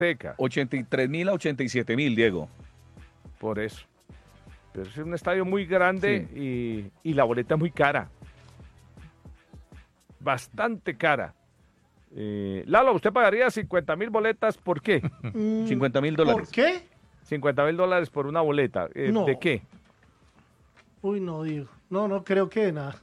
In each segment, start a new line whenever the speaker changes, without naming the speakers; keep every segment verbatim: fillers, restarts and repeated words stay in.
Azteca.
ochenta y tres mil a ochenta y siete mil, Diego.
Por eso. Pero es un estadio muy grande sí. y, y la boleta es muy cara. Bastante cara. Eh, Lalo, ¿usted pagaría cincuenta mil boletas? ¿Por qué?
cincuenta mil dólares.
¿Por qué?
cincuenta mil dólares por una boleta. Eh,
no.
¿De qué?
Uy, no, digo. No, no creo que nada.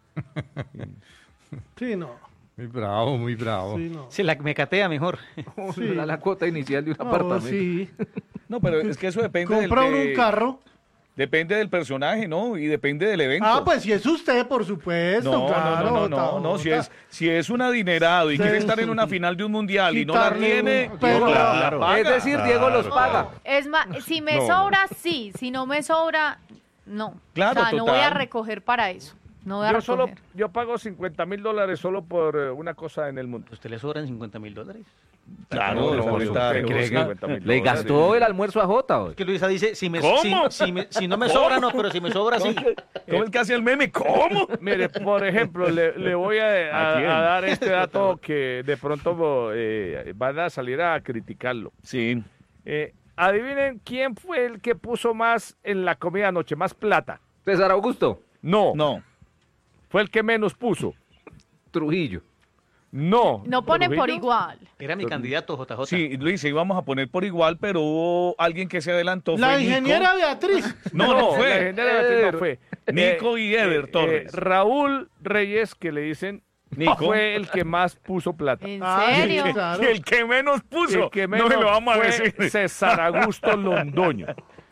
Sí, no.
Muy bravo, muy bravo.
Sí, no.
Se la mecatea mejor.
Sí.
Da la cuota inicial de un
No,
apartamento.
sí.
No, pero es que eso depende del...
Compra
de-
un carro.
Depende del personaje, ¿no? Y depende del evento.
Ah, pues si es usted, por supuesto.
No,
claro,
no, no, no, no, si es, si es un adinerado y
Sí,
quiere estar
sí.
en una final de un mundial y no la
Quitarle
tiene,
un- pero-
no, la- la
Claro.
paga.
Es decir, Diego los paga.
Es más, si me
No,
sobra, sí. Si no me sobra, no.
Claro,
o sea, no voy a
total.
recoger para eso. No voy a
Yo,
recoger.
solo, yo pago cincuenta mil dólares solo por eh, una cosa en el mundo.
¿Usted le sobran cincuenta mil dólares?
Claro,
No,
esa
no,
boleta-
no,
que-
cincuenta mil
Le
dólares.
gastó el almuerzo a Jota hoy.
Es que Luisa dice, si, me,
¿Cómo?
si, si, me- si no me sobra, no, pero si me sobra, sí.
¿Cómo es que hace el meme? ¿Cómo?
Mire, por ejemplo, le, le voy a, a-
¿A quién?
a dar este dato que de pronto eh, van a salir a criticarlo.
Sí.
Eh, adivinen quién fue el que puso más en la comida anoche, más plata.
César Augusto
No,
No.
fue el que menos puso.
Trujillo.
No.
No ponen por
¿Trujillo?
igual.
Era mi candidato, J J.
Sí, Luis, íbamos a poner por igual, pero hubo alguien que se adelantó.
La
fue Nico.
ingeniera Beatriz.
No, no fue.
La ingeniera Beatriz no fue.
Nico y Eder Torres.
Raúl Reyes, que le dicen,
Nico.
fue el que más puso plata.
¿En
Ah,
serio?
sí, claro.
El que menos puso.
El que
no
menos
me lo vamos a
fue
decir.
César Augusto Londoño.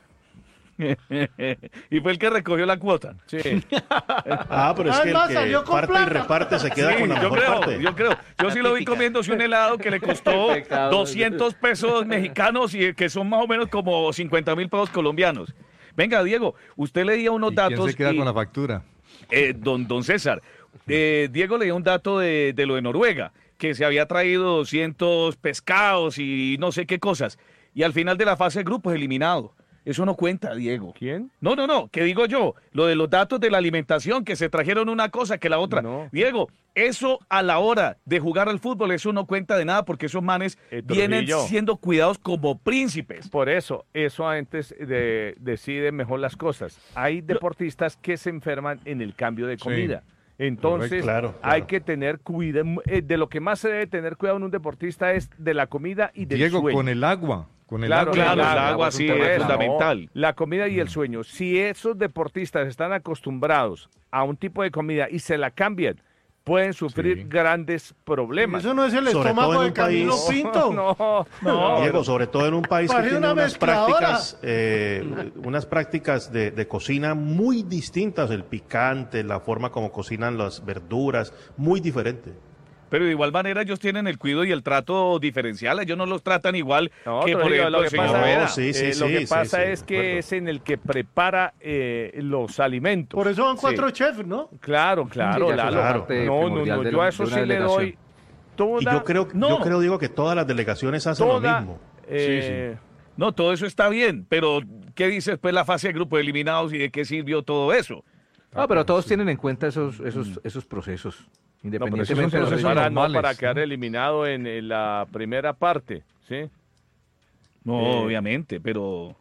Y fue el que recogió la cuota.
Sí.
Ah, pero es que
Además,
el que
salió con
parte y
plata.
reparte se queda
Sí,
con la
yo
mejor
creo,
parte.
yo creo. Yo sí lo vi comiéndose un helado que le costó doscientos pesos mexicanos y que son más o menos como cincuenta mil pesos colombianos. Venga, Diego, usted leía unos
¿Y
datos.
quién se queda
y-
con la factura?
eh, don, don César, eh, Diego leía un dato de, de lo de Noruega, que se había traído doscientos pescados y no sé qué cosas. Y al final de la fase de grupos, eliminado. Eso no cuenta, Diego.
¿Quién?
No, no, no, ¿qué digo yo? Lo de los datos de la alimentación, que se trajeron una cosa que la otra.
No.
Diego, eso a la hora de jugar al fútbol, eso no cuenta de nada porque esos manes
Eh,
vienen
Trujillo.
siendo cuidados como príncipes.
Por eso, eso antes de, decide mejor las cosas. Hay deportistas que se enferman en el cambio de
Sí.
comida. Entonces,
Claro,
hay
claro.
que tener cuidado. eh, De lo que más se debe tener cuidado en un deportista es de la comida y del
Diego,
sueño.
con el agua. Con el
Claro,
agua.
claro,
el
el
agua,
agua
es un
sí
tema
es
no,
fundamental.
la comida y el sueño. Si esos deportistas están acostumbrados a un tipo de comida y se la cambian, pueden sufrir
Sí.
grandes problemas.
Eso no es el
Sobre todo
estómago
en
de
un
Camilo
país-
Pinto.
No, no.
Diego, sobre todo en un país que
Parece
tiene
una
unas
mezcladora.
prácticas, eh, unas prácticas de, de cocina muy distintas, el picante, la forma como cocinan las verduras, muy diferente.
Pero de igual manera ellos tienen el cuidado y el trato diferencial. Ellos no los tratan igual
No,
que, por
Trujillo,
ejemplo,
lo que
el señor
pasa,
Rueda.
No, sí, sí,
eh, lo
sí,
que
sí,
pasa
sí,
es
de
que
acuerdo.
es en el que prepara eh, los alimentos.
Por eso van cuatro
Sí.
chefs, ¿no?
Claro, claro,
Sí, ya eso
Lalo.
es parte
No, no,
primordial
no,
de
yo
la-
a eso
de una
sí le
delegación.
doy toda,
Y yo creo,
no.
yo creo, Diego, que todas las delegaciones hacen
toda,
lo mismo.
eh,
No, todo eso está bien, pero ¿qué dice después la fase de grupo de eliminados y de qué sirvió todo eso?
No, pero todos tienen en cuenta esos, esos, esos procesos.
No, pero esos son
Independientemente de los
procesos
para,
resultados.
no
normales.
para quedar eliminado en, en la primera parte, ¿sí?
No,
Eh,
obviamente, pero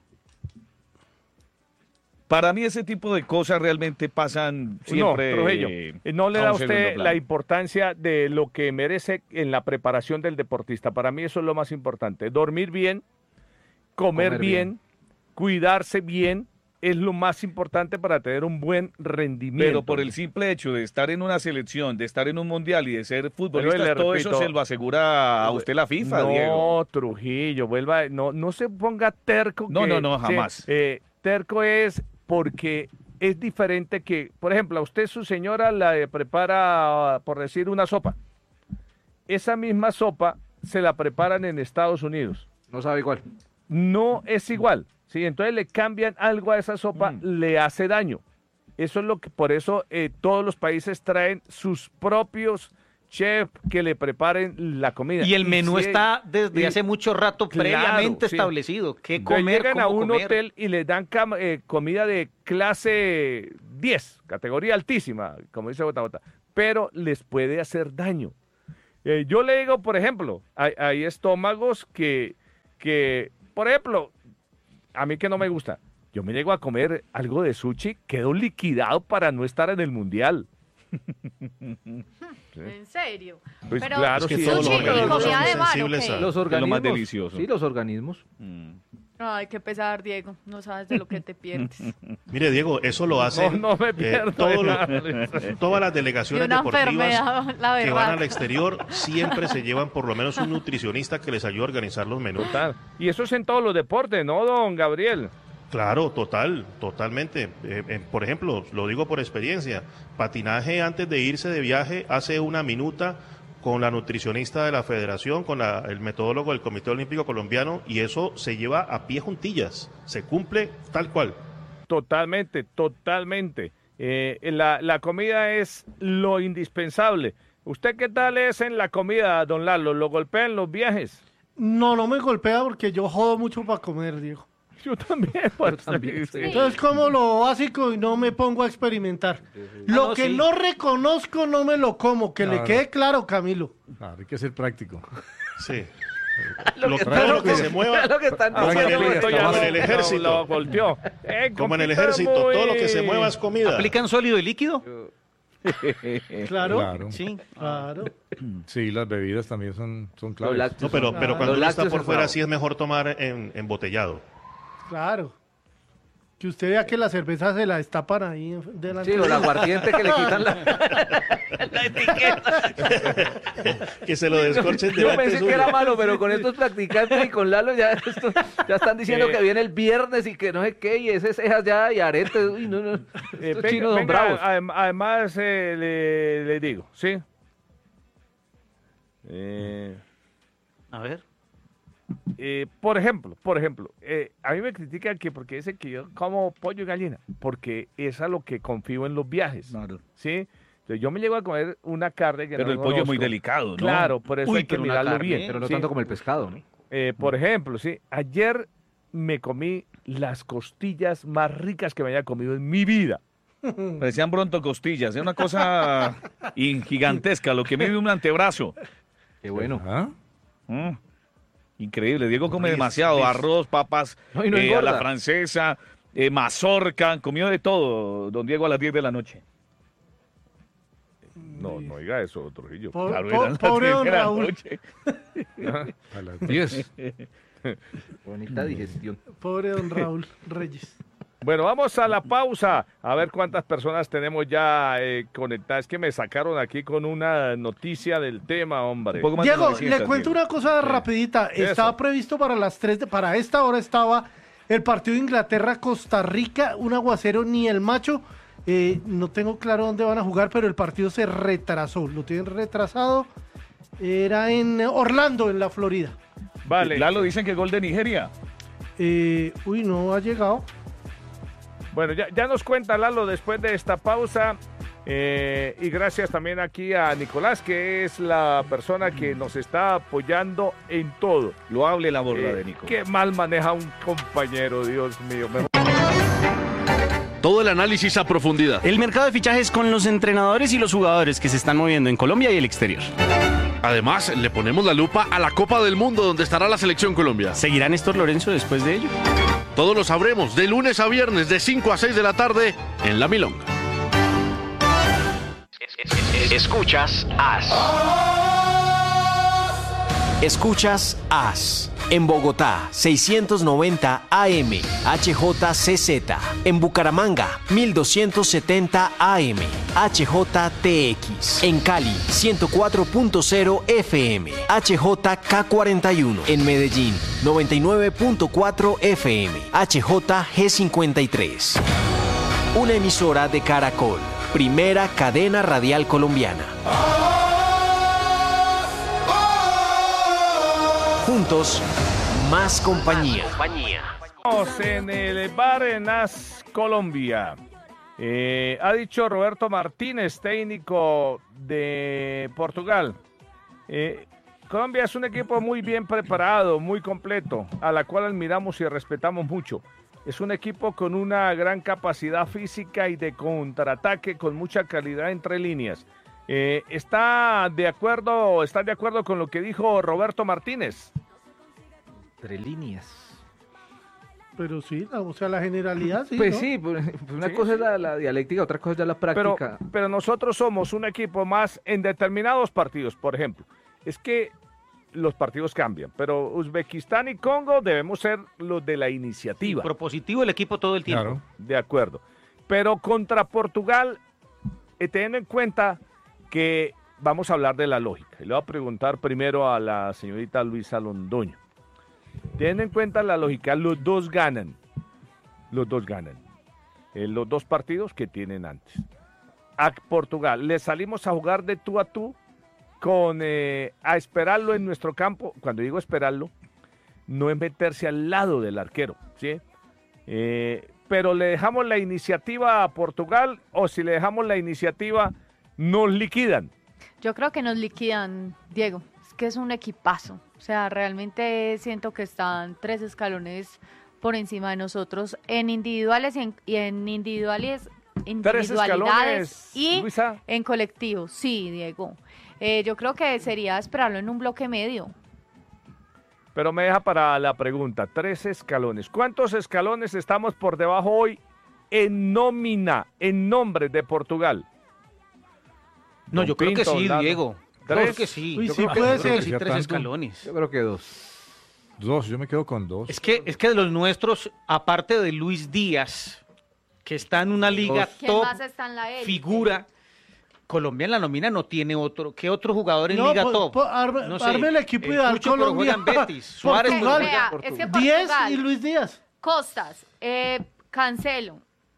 para mí ese tipo de cosas realmente pasan siempre.
No, Trujillo,
eh,
eh, no le
a
da
un
a usted
segundo plano.
la importancia de lo que merece en la preparación del deportista. Para mí eso es lo más importante. Dormir bien, comer,
Comer
bien,
bien.
cuidarse bien, es lo más importante para tener un buen rendimiento.
Pero por el simple hecho de estar en una selección, de estar en un mundial y de ser
Pero
futbolista,
le
todo
repito,
eso se lo asegura a usted la FIFA,
no,
Diego.
Trujillo, vuelva, no, no se ponga terco.
No,
que-
no, no,
sí,
jamás.
eh, terco es porque es diferente que, por ejemplo, a usted su señora la eh, prepara, por decir, una sopa. Esa misma sopa se la preparan en Estados Unidos.
No sabe igual.
No es igual, ¿sí? Entonces le cambian algo a esa sopa,
Mm.
le hace daño. Eso es lo que, por eso eh, todos los países traen sus propios chefs que le preparen la comida.
Y el menú
si-
está desde
y-
hace mucho rato
Claro,
previamente
sí.
establecido. ¿Qué
Entonces
comer?
llegan a
cómo
un
comer.
hotel y les dan cama- eh, comida de clase diez, categoría altísima, como dice Bota Bota, pero les puede hacer daño. Eh, yo le digo, por ejemplo, hay, hay estómagos que que, por ejemplo, a mí que no me gusta, yo me llego a comer algo de sushi, quedo liquidado para no estar en el mundial.
¿En serio?
Pues
Pero
claro,
Es que
sí.
todos los
sushi y
organismos
comida
son
de mar, ¿o
sensibles
qué?
a-
Los
lo
organismos.
más delicioso.
Sí, los organismos.
Mm.
Ay, qué pesar, Diego. No sabes de lo que te pierdes.
Mire, Diego, eso lo
No,
hacen
no me
eh,
pierdo.
todo
de
lo-
nada.
todas las
De
delegaciones
una
deportivas
enfermedad, la
que van
verdad.
al exterior siempre se llevan por lo menos un nutricionista que les ayude a organizar los menús.
Total. Y eso es en todos los deportes, ¿no, don Gabriel?
Claro, total, totalmente. Eh, eh, por ejemplo, lo digo por experiencia, patinaje antes de irse de viaje hace una minuta con la nutricionista de la federación, con la- el metodólogo del Comité Olímpico Colombiano, y eso se lleva a pie juntillas, se cumple tal cual.
Totalmente, totalmente. Eh, la, la comida es lo indispensable. ¿Usted qué tal es en la comida, don Lalo? ¿Lo golpean los viajes?
No, no me golpea porque yo jodo mucho para comer, Diego.
Yo también. pues,
también,
sí.
Entonces como lo básico y no me pongo a experimentar. Lo
Ah, no,
que
sí.
no reconozco no me lo como, que le
Claro.
quede claro, Camilo.
Claro, hay que ser práctico.
Sí.
Lo
Lo,
que
todo
está-
lo que se mueva,
lo que están
como en
diciendo.
el-
Esto ya
como
lo-
en el ejército.
Lo, lo volteó. Eh,
como en el
compita
ejército,
muy-
todo lo que se mueva es comida.
¿Aplican sólido y líquido?
Claro.
Claro.
Sí.
Claro.
Sí, las bebidas también son, son
Los
claves.
lácteos
No, pero,
son-
pero
Ah.
cuando
Los
uno está
lácteos
por
es
fuera
bravo.
sí es mejor tomar en, embotellado.
Claro. Que usted vea que la cerveza se la destapan ahí en- delante.
Sí, o el aguardiente que le quitan la...
Que se lo descorchen
Yo
delante
pensé
suyo.
que era malo, pero con estos practicantes y con Lalo ya, esto- ya están diciendo
Eh.
que viene el viernes y que no sé qué, y ese cejas ya y aretes. Uy, no, no.
Eh,
Estos
venga,
chinos son
venga,
bravos.
adem- además, eh, le, le digo, ¿sí? Eh,
A ver.
eh, por ejemplo, por ejemplo, eh, a mí me critican que porque dicen que yo como pollo y gallina, porque es a lo que confío en los viajes,
Claro.
¿sí? Entonces yo me llego a comer una carne que
Pero
no
el pollo es muy
conozco.
delicado, ¿no?
Claro, por eso
Uy,
hay que
pero una
mirarlo
carne,
bien.
Pero no
sí.
tanto como el pescado, ¿no?
Eh, por ejemplo, sí, ayer me comí las costillas más ricas que me haya comido en mi vida.
Parecían brontocostillas, es una cosa in- gigantesca, lo que mide un antebrazo.
Qué bueno.
¿Ah?
Mm. Increíble, Diego come
Ris,
demasiado,
ris.
arroz, papas,
No, y no
eh, a
engorda.
la francesa, eh, mazorca, comió de todo, don Diego, a las diez de la noche.
No, no diga eso, Trujillo.
Po-
Claro,
po-
eran las
pobre
diez
don
de la
Raúl.
noche.
A las diez.
Bonita digestión.
Pobre don Raúl Reyes.
Bueno, vamos a la pausa, a ver cuántas personas tenemos ya eh, conectadas. Es que me sacaron aquí con una noticia del tema, hombre.
Un poco más de
Diego,
novecientos,
le cuento
Diego.
una cosa rapidita.
Eso.
Estaba previsto para las tres, de- para esta hora estaba el partido de Inglaterra-Costa Rica, un aguacero ni el macho. Eh, no tengo claro dónde van a jugar, pero el partido se retrasó. Lo tienen retrasado. Era en Orlando, en la Florida.
Vale.
Lalo, dicen que gol de Nigeria.
Eh, uy, no ha llegado.
Bueno, ya, ya nos cuenta Lalo después de esta pausa. eh, y gracias también aquí a Nicolás, que es la persona que nos está apoyando en todo.
Lo hable la borda
Eh,
de Nico.
Qué mal maneja un compañero, Dios mío. Mejor-
Todo el análisis a profundidad.
El mercado de fichajes con los entrenadores y los jugadores que se están moviendo en Colombia y el exterior.
Además, le ponemos la lupa a la Copa del Mundo donde estará la Selección Colombia.
¿Seguirá Néstor Lorenzo después de ello?
Todo lo sabremos de lunes a viernes de cinco a seis de la tarde en La Milonga.
Escuchas As. Escuchas As. En Bogotá, seiscientos noventa A M, H J C Z. En Bucaramanga, mil doscientos setenta A M, H J T X. En Cali, ciento cuatro punto cero F M, H J K cuarenta y uno. En Medellín, noventa y nueve punto cuatro F M, H J G cincuenta y tres. Una emisora de Caracol, primera cadena radial colombiana. Juntos, más compañía.
Estamos en el bar en As Colombia. Eh, ha dicho Roberto Martínez, técnico de Portugal. Eh, Colombia es un equipo muy bien preparado, muy completo, a la cual admiramos y respetamos mucho. Es un equipo con una gran capacidad física y de contraataque, con mucha calidad entre líneas. Eh, ¿Está de acuerdo, está de acuerdo con lo que dijo Roberto Martínez?
Entre líneas.
Pero sí, la- o sea, la generalidad sí,
Pues
¿no?
sí, pues, una
Sí,
cosa
sí.
es la, la dialéctica, otra cosa es ya la
Pero,
práctica.
pero nosotros somos un equipo más en determinados partidos, por ejemplo. Es que los partidos cambian, pero Uzbekistán y Congo debemos ser los de la iniciativa.
Propositivo el equipo todo el tiempo.
Claro.
De acuerdo. Pero contra Portugal, eh, teniendo en cuenta que vamos a hablar de la lógica. Y le voy a preguntar primero a la señorita Luisa Londoño. Teniendo en cuenta la lógica, los dos ganan. Los dos ganan. En los dos partidos que tienen antes. A Portugal, le salimos a jugar de tú a tú con eh, a esperarlo en nuestro campo. Cuando digo esperarlo, no es meterse al lado del arquero, ¿sí? Eh, pero le dejamos la iniciativa a Portugal, o si le dejamos la iniciativa, nos liquidan.
Yo creo que nos liquidan, Diego. Es que es un equipazo. O sea, realmente siento que están tres escalones por encima de nosotros en individuales y en, y en individuales,
Tres
individualidades
escalones,
y
Luisa.
en colectivo. Sí, Diego. Eh, yo creo que sería esperarlo en un bloque medio.
Pero me deja para la pregunta, tres escalones. ¿Cuántos escalones estamos por debajo hoy en nómina, en nombre de Portugal?
No,
Don
yo creo que
Pinto,
sí,
Lalo.
Diego. Yo
¿Tres?
creo que sí.
Uy,
Yo
sí
creo que-
puede
yo creo que
ser.
sí,
Ya
tres
tanto.
escalones.
Yo creo que dos.
Dos, yo me quedo con dos.
Es que, es que de los nuestros, aparte de Luis Díaz, que está en una liga
¿Quién
top,
más está en la élite?
figura, Colombia en la nómina no tiene otro. ¿Qué otro jugador en
No,
Liga
po-
top?
po- arme,
No sé,
arme el equipo
el
ideal
Cucho, pero
Colombia.
juega en Betis. Suárez, pero
Portugal,
Vea,
juega en
es que
Portugal.
diez
Portugal-
y Luis Díaz.
Costas, eh, Cancelo,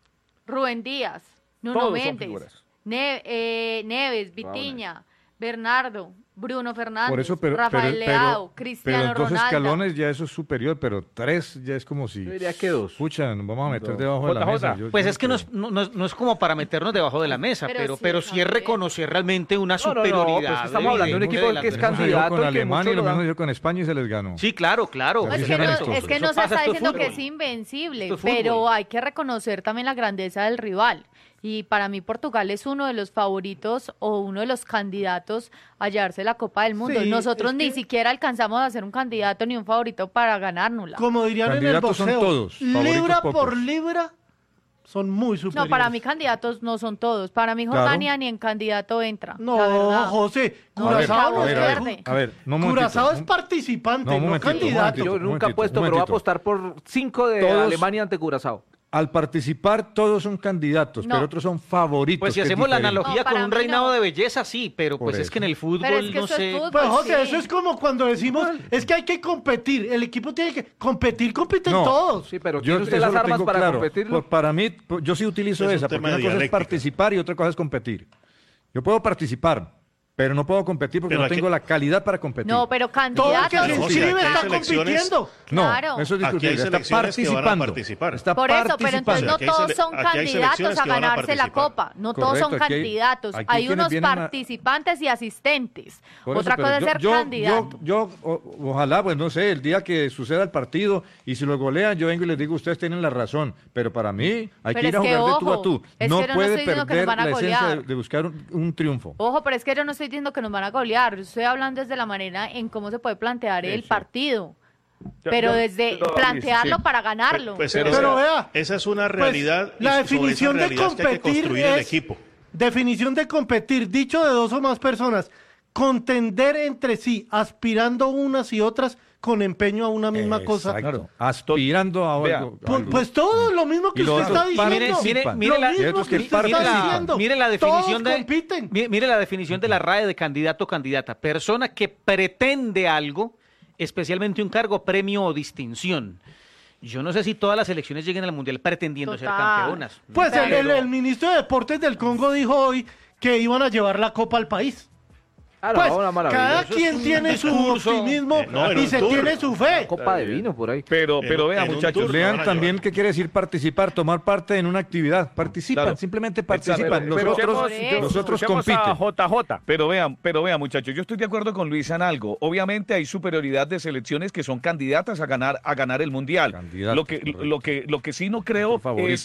Rubén Díaz, Nuno
Todos son
Méndez,
figuras.
Ne- eh, Neves, Vitiña, Bernardo, Bruno Fernández,
Por eso, pero,
Rafael
pero,
Leao,
pero,
Cristiano
pero dos
Ronaldo.
escalones ya eso es superior, pero tres ya es como si...
Yo diría que dos.
Escucha, nos vamos a meter
Dos.
debajo de la
J J.
mesa. Yo-
Pues
yo
es que no es, no, no es- no es como para meternos debajo de la mesa,
Pero
pero,
sí,
pero sí es
también.
reconocer realmente una
No, no, no,
superioridad.
pues estamos hablando de un
evidente
equipo
la
que es
selección.
Eso se dio
candidato
con
y que
Alemania y
muchos
lo
lo
mismo
dan.
dio con España y se les ganó.
Sí, claro, claro.
Así
Es que,
sean
no,
amistosos.
es que no
Eso
se
pasa,
está
esto es
diciendo que
fútbol.
es invencible,
Esto es fútbol.
pero hay que reconocer también la grandeza del rival. Y para mí Portugal es uno de los favoritos o uno de los candidatos a llevarse la Copa del Mundo.
Sí,
Nosotros
es
ni
que-
siquiera alcanzamos a ser un candidato ni un favorito para ganárnosla.
Como dirían en el
Candidatos son
boxeo,
todos, favoritos
libra
pocos.
por libra son muy superiores.
No, para mí candidatos no son todos. Para mí
Claro.
Jordania ni en candidato entra. la
No,
verdad.
José,
No,
Curazao
a
no
ver,
es
a ver,
verde.
a ver.
A ver, no un
Curazao
momentito,
es participante,
No, un
no,
momentito, un
candidato.
momentito.
Yo
un
nunca
momentito,
apuesto,
un
pero voy a
momentito.
apostar por cinco de
Todos-
Alemania ante Curazao.
Al participar todos son candidatos,
No.
pero otros son favoritos.
Pues si
que es
hacemos la
diferente.
analogía
No, para
con un
mí
reinado
no.
de belleza, sí, pero
Por
pues es
eso.
que en el fútbol
Pero es que
no
eso es
sé.
fútbol.
Pues José,
sí.
eso es como cuando decimos, es que hay que competir, el equipo tiene que competir, compiten
No.
todos.
Sí, pero
Yo
¿tiene usted
eso
las
lo
armas
tengo
para
claro.
competirlo?
Por- para mí, por- yo sí utilizo
Es un
esa, porque
tema
una
de
cosa es
dialéctica.
participar y otra cosa es competir. Yo puedo participar, pero no puedo competir porque
Pero
no
aquí-
tengo la calidad para competir.
No, pero
Todo el que
candidatos.
se
José,
inscribe
aquí hay
está
selecciones-
compitiendo.
No,
Claro.
eso es
Aquí hay
discutible. Está
selecciones que van a
participando.
participar.
Está
Por eso, pero entonces
participando.
no
Aquí hay
todos
sele-
son
aquí hay
candidatos
selecciones
a
que van a
ganarse la
participar.
copa. No todos son
Correcto, aquí hay-
candidatos.
aquí
Hay
quienes
unos
vienen a-
participantes y asistentes.
Por eso,
Otra
pero
cosa es
yo-
ser
yo,
candidato.
Yo, yo, o- ojalá, pues no sé, el día que suceda el partido y si lo golean, yo vengo y les digo, ustedes tienen la razón. Pero para mí hay
Pero
que ir
es
a
que,
jugar de tú a
ojo,
tú.
es
No
que yo no
puede
estoy diciendo que nos
perder
van a
la esencia de,
golear.
de buscar un, un triunfo.
Ojo, pero es que yo no estoy diciendo que nos van a golear. Yo estoy hablando desde la manera en cómo se puede plantear
Sí,
el
sí.
partido.
Yo-
Pero
yo-
desde
yo-
plantearlo
sí.
para ganarlo.
Pues,
Pero
esa-
vea,
esa es una
Pues,
realidad. y
la
sobre esa
definición de
realidad es que hay que
competir
construir el
es
equipo.
definición de competir, dicho de dos o más personas, contender entre sí, aspirando unas y otras con empeño a una misma cosa.
Exacto. Aspirando a
Vea,
algo.
Pues,
algo.
pues todo lo mismo que
Y lo
usted
otro,
está diciendo.
Mire, mire,
participan.
mire
lo
la,
Y
mismo
otros
que
que
usted está
mire la-
diciendo.
mire la definición
Todos
de
compiten.
mire, mire la definición de la R A E de candidato o candidata. Persona que pretende algo, especialmente un cargo, premio o distinción. Yo no sé si todas las elecciones lleguen al Mundial pretendiendo ser
Total.
campeonas.
Pues el, el-
Pero-
el ministro de Deportes del Congo dijo hoy que iban a llevar la copa al país.
Ah, no,
Pues
una maravilla.
cada
Eso es
quien
un
tiene su
discurso.
optimismo
Eh, no, en
y
un
se
tour.
tiene su fe.
copa de vino por ahí.
Pero,
En
pero
un-
vean,
en un
muchachos,
tour.
Lean
van a
también
llevar.
qué quiere decir participar, tomar parte en una actividad. Participan,
Claro.
simplemente
Exacto.
participan.
Pero-
Nosotros,
pero-
nosotros
escuchemos a
compiten.
J J.
Pero vean, pero vean, muchachos, yo estoy de acuerdo con Luisa en algo. Obviamente hay superioridad de selecciones que son candidatas a ganar, a ganar el mundial.
Candidatas,
Lo que,
correcto.
lo que, lo que sí no creo
Son favoritos.
es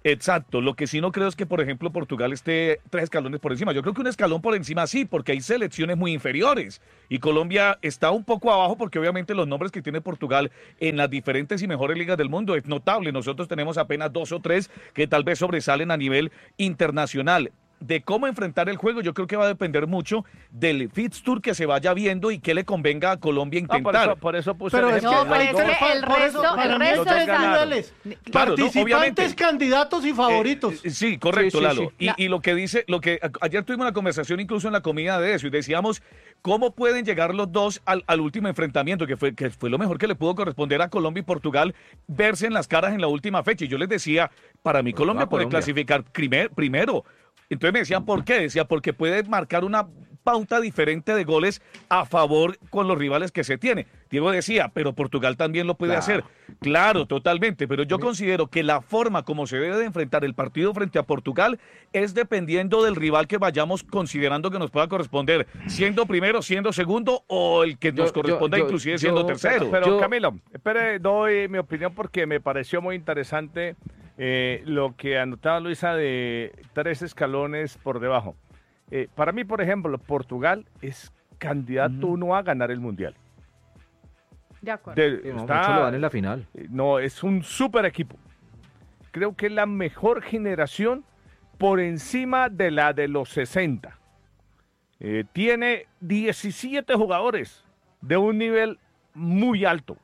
Exacto, lo que sí no creo es que, por ejemplo, Portugal esté tres escalones por encima. Yo creo que un escalón por encima sí, porque hay selecciones muy inferiores. Y Colombia está un poco abajo porque obviamente los nombres que tiene Portugal en las diferentes y mejores ligas del mundo es notable. Nosotros tenemos apenas dos o tres que tal vez sobresalen a nivel internacional. De cómo enfrentar el juego, yo creo que va a depender mucho del fixture que se vaya viendo y qué le convenga a Colombia intentar.
Ah, por, eso, por eso puse
Pero
el
es que,
ejemplo.
No, pero
hay
es
tres-
que el
por eso,
resto-
para
el
mí hay
resto
tres
es ganar.
niveles.
Claro, no,
Participantes,
obviamente.
candidatos y favoritos.
Eh, sí, correcto,
Sí, sí,
Lalo.
sí.
Y,
La-
y lo que dice, lo que a- ayer tuvimos una conversación incluso en la comida de eso y decíamos cómo pueden llegar los dos al, al último enfrentamiento, que fue, que fue lo mejor que le pudo corresponder a Colombia y Portugal, verse en las caras en la última fecha. Y yo les decía, para mí Colombia
va
puede
Colombia.
clasificar primer- primero. Entonces me decían, ¿por qué? Decía, porque puede marcar una pauta diferente de goles a favor con los rivales que se tiene. Diego decía, pero Portugal también lo puede
Claro.
hacer. Claro, totalmente, pero yo considero que la forma como se debe de enfrentar el partido frente a Portugal es dependiendo del rival que vayamos considerando que nos pueda corresponder, siendo primero, siendo segundo o el que
Yo-
nos
yo-
corresponda
yo-
inclusive
yo-
siendo tercero.
Pero
Yo-
Camilo, espere, doy mi opinión porque me pareció muy interesante eh, lo que anotaba Luisa de tres escalones por debajo. Eh, para mí, por ejemplo, Portugal es candidato uno a ganar el Mundial.
De acuerdo.
De-
Sí, no,
está-
muchos lo dan en la final.
eh, no, es un super equipo. Creo que es la mejor generación por encima de la de los sesenta. Eh, tiene diecisiete jugadores de un nivel muy alto,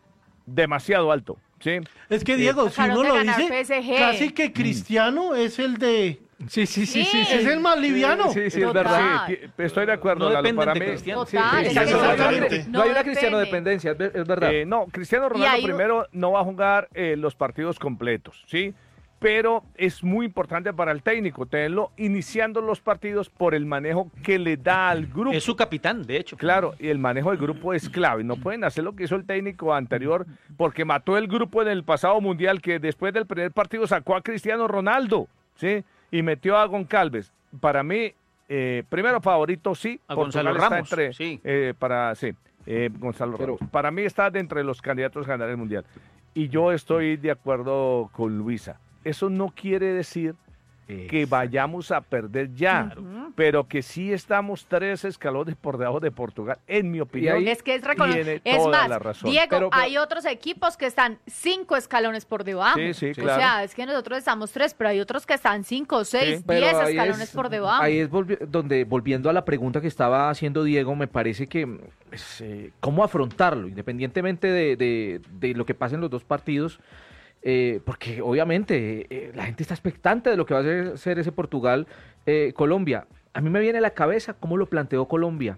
demasiado alto. ¿sí?
Es que, Diego, si
Acabaron
uno
de
lo
ganar
dice,
P S G.
casi que Cristiano es el de...
Sí, sí, sí, sí.
Sí.
Es el más liviano.
Sí, sí, es
Total.
verdad.
Sí, ti- estoy de acuerdo,
No
Lalo.
dependen
Para
de
mí,
Cristiano.
Total,
Sí,
es que
exactamente.
eso-
No hay una
depende.
cristiano dependencia, es, ver- es verdad.
Eh, no, Cristiano
Y
Ronaldo
hay un-
primero no va a jugar eh, los partidos completos, ¿sí? Pero es muy importante para el técnico tenerlo iniciando los partidos por el manejo que le da al grupo.
Es su capitán, de hecho.
Claro, y el manejo del grupo es clave. No pueden hacer lo que hizo el técnico anterior porque mató el grupo en el pasado mundial que después del primer partido sacó a Cristiano Ronaldo, ¿sí? Y metió a Goncalves. Para mí, eh, primero favorito, sí.
A
Portugal
Gonzalo
está
Ramos,
entre,
sí.
eh, para, sí, eh, Gonzalo
Pero-
Ramos. Para mí está de entre los candidatos a ganar el mundial. Y yo estoy de acuerdo con Luisa. Eso no quiere decir que vayamos a perder ya, pero que sí estamos tres escalones por debajo de Portugal, en mi opinión.
ahí-
Es que es reconocer.
tiene
Es
toda
más,
la razón.
Diego,
Pero- pero-
hay otros equipos que están cinco escalones por debajo.
Sí, sí,
O
claro.
sea, es que nosotros estamos tres, pero hay otros que están cinco, seis,
Sí.
Pero
diez
ahí
escalones
es-
por debajo.
Ahí es volvi- donde, volviendo a la pregunta que estaba haciendo Diego, me parece que pues, eh, cómo afrontarlo, independientemente de, de- de lo que pase en los dos partidos, eh, porque obviamente eh, la gente está expectante de lo que va a ser, ser ese Portugal-Colombia. A mí me viene a la cabeza cómo lo planteó Colombia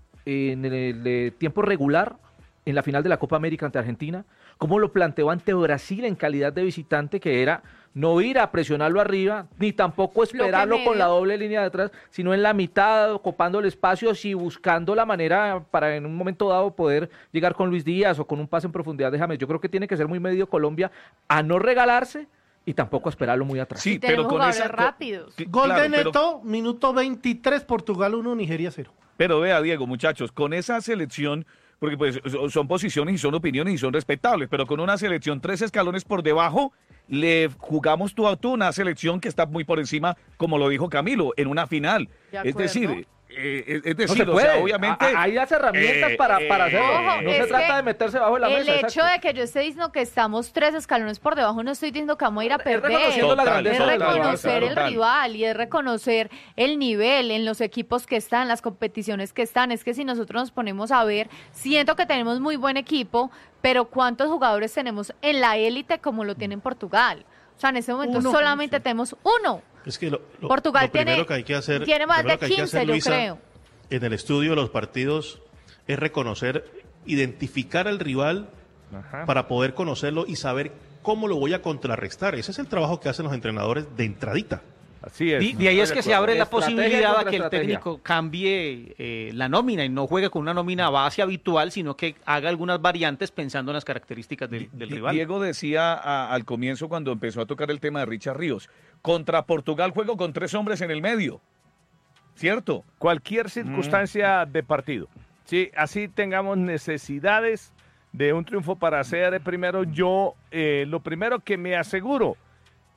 en el, eh, tiempo regular, en la final de la Copa América ante Argentina, cómo lo planteó ante Brasil en calidad de visitante, que era no ir a presionarlo arriba, ni tampoco esperarlo
medio.
con la doble línea de atrás, sino en la mitad, ocupando el espacio y buscando la manera para en un momento dado poder llegar con Luis Díaz o con un pase en profundidad de James. Yo creo que tiene que ser muy medio Colombia a no regalarse y tampoco a esperarlo muy atrás.
Sí,
Tenemos
pero con
jugadores
esa... co-
rápidos.
Sí,
Gol
claro,
de
pero-
Neto, minuto veintitrés, Portugal uno, Nigeria cero.
Pero vea, Diego, muchachos, con esa selección, porque pues so- son posiciones y son opiniones y son respetables, pero con una selección tres escalones por debajo, le jugamos tú a tú una selección que está muy por encima, como lo dijo Camilo, en una final.
De
Es
acuerdo.
decir, eh, es- es
No
decir,
se
o
puede.
sea, obviamente...
A- a- hay las herramientas
eh,
para, para
eh,
hacerlo.
Ojo,
no
es
se trata
que
de meterse bajo la
el
mesa.
hecho
exacto.
de que yo esté diciendo que estamos tres escalones por debajo, no estoy diciendo que vamos a ir a perder.
reconociendo la
Total,
grandeza
Es
de la
reconocer el
total.
rival y es reconocer el nivel en los equipos que están, las competiciones que están. Es que si nosotros nos ponemos a ver, siento que tenemos muy buen equipo, pero ¿cuántos jugadores tenemos en la élite como lo tiene en Portugal? O sea, en este momento
Uno.
solamente tenemos uno.
Es que lo, lo-
Portugal
lo primero
tiene-
que hay que hacer,
tiene más
primero
de
que hay que
quince,
hacer,
yo
Luisa,
creo.
en el estudio de los partidos es reconocer, identificar al rival
Ajá.
para poder conocerlo y saber cómo lo voy a contrarrestar. Ese es el trabajo que hacen los entrenadores de entradita.
Así es.
De, de ahí es que se abre la
Estrategia
posibilidad
contra
a que el
estrategia.
técnico cambie eh, la nómina y no juegue con una nómina base habitual, sino que haga algunas variantes pensando en las características del, del
Di-
rival.
Diego decía a- al comienzo cuando empezó a tocar el tema de Richard Ríos, contra Portugal juego con tres hombres en el medio, ¿cierto?
Cualquier circunstancia de partido. Sí, así tengamos necesidades de un triunfo para ser primero, yo eh, lo primero que me aseguro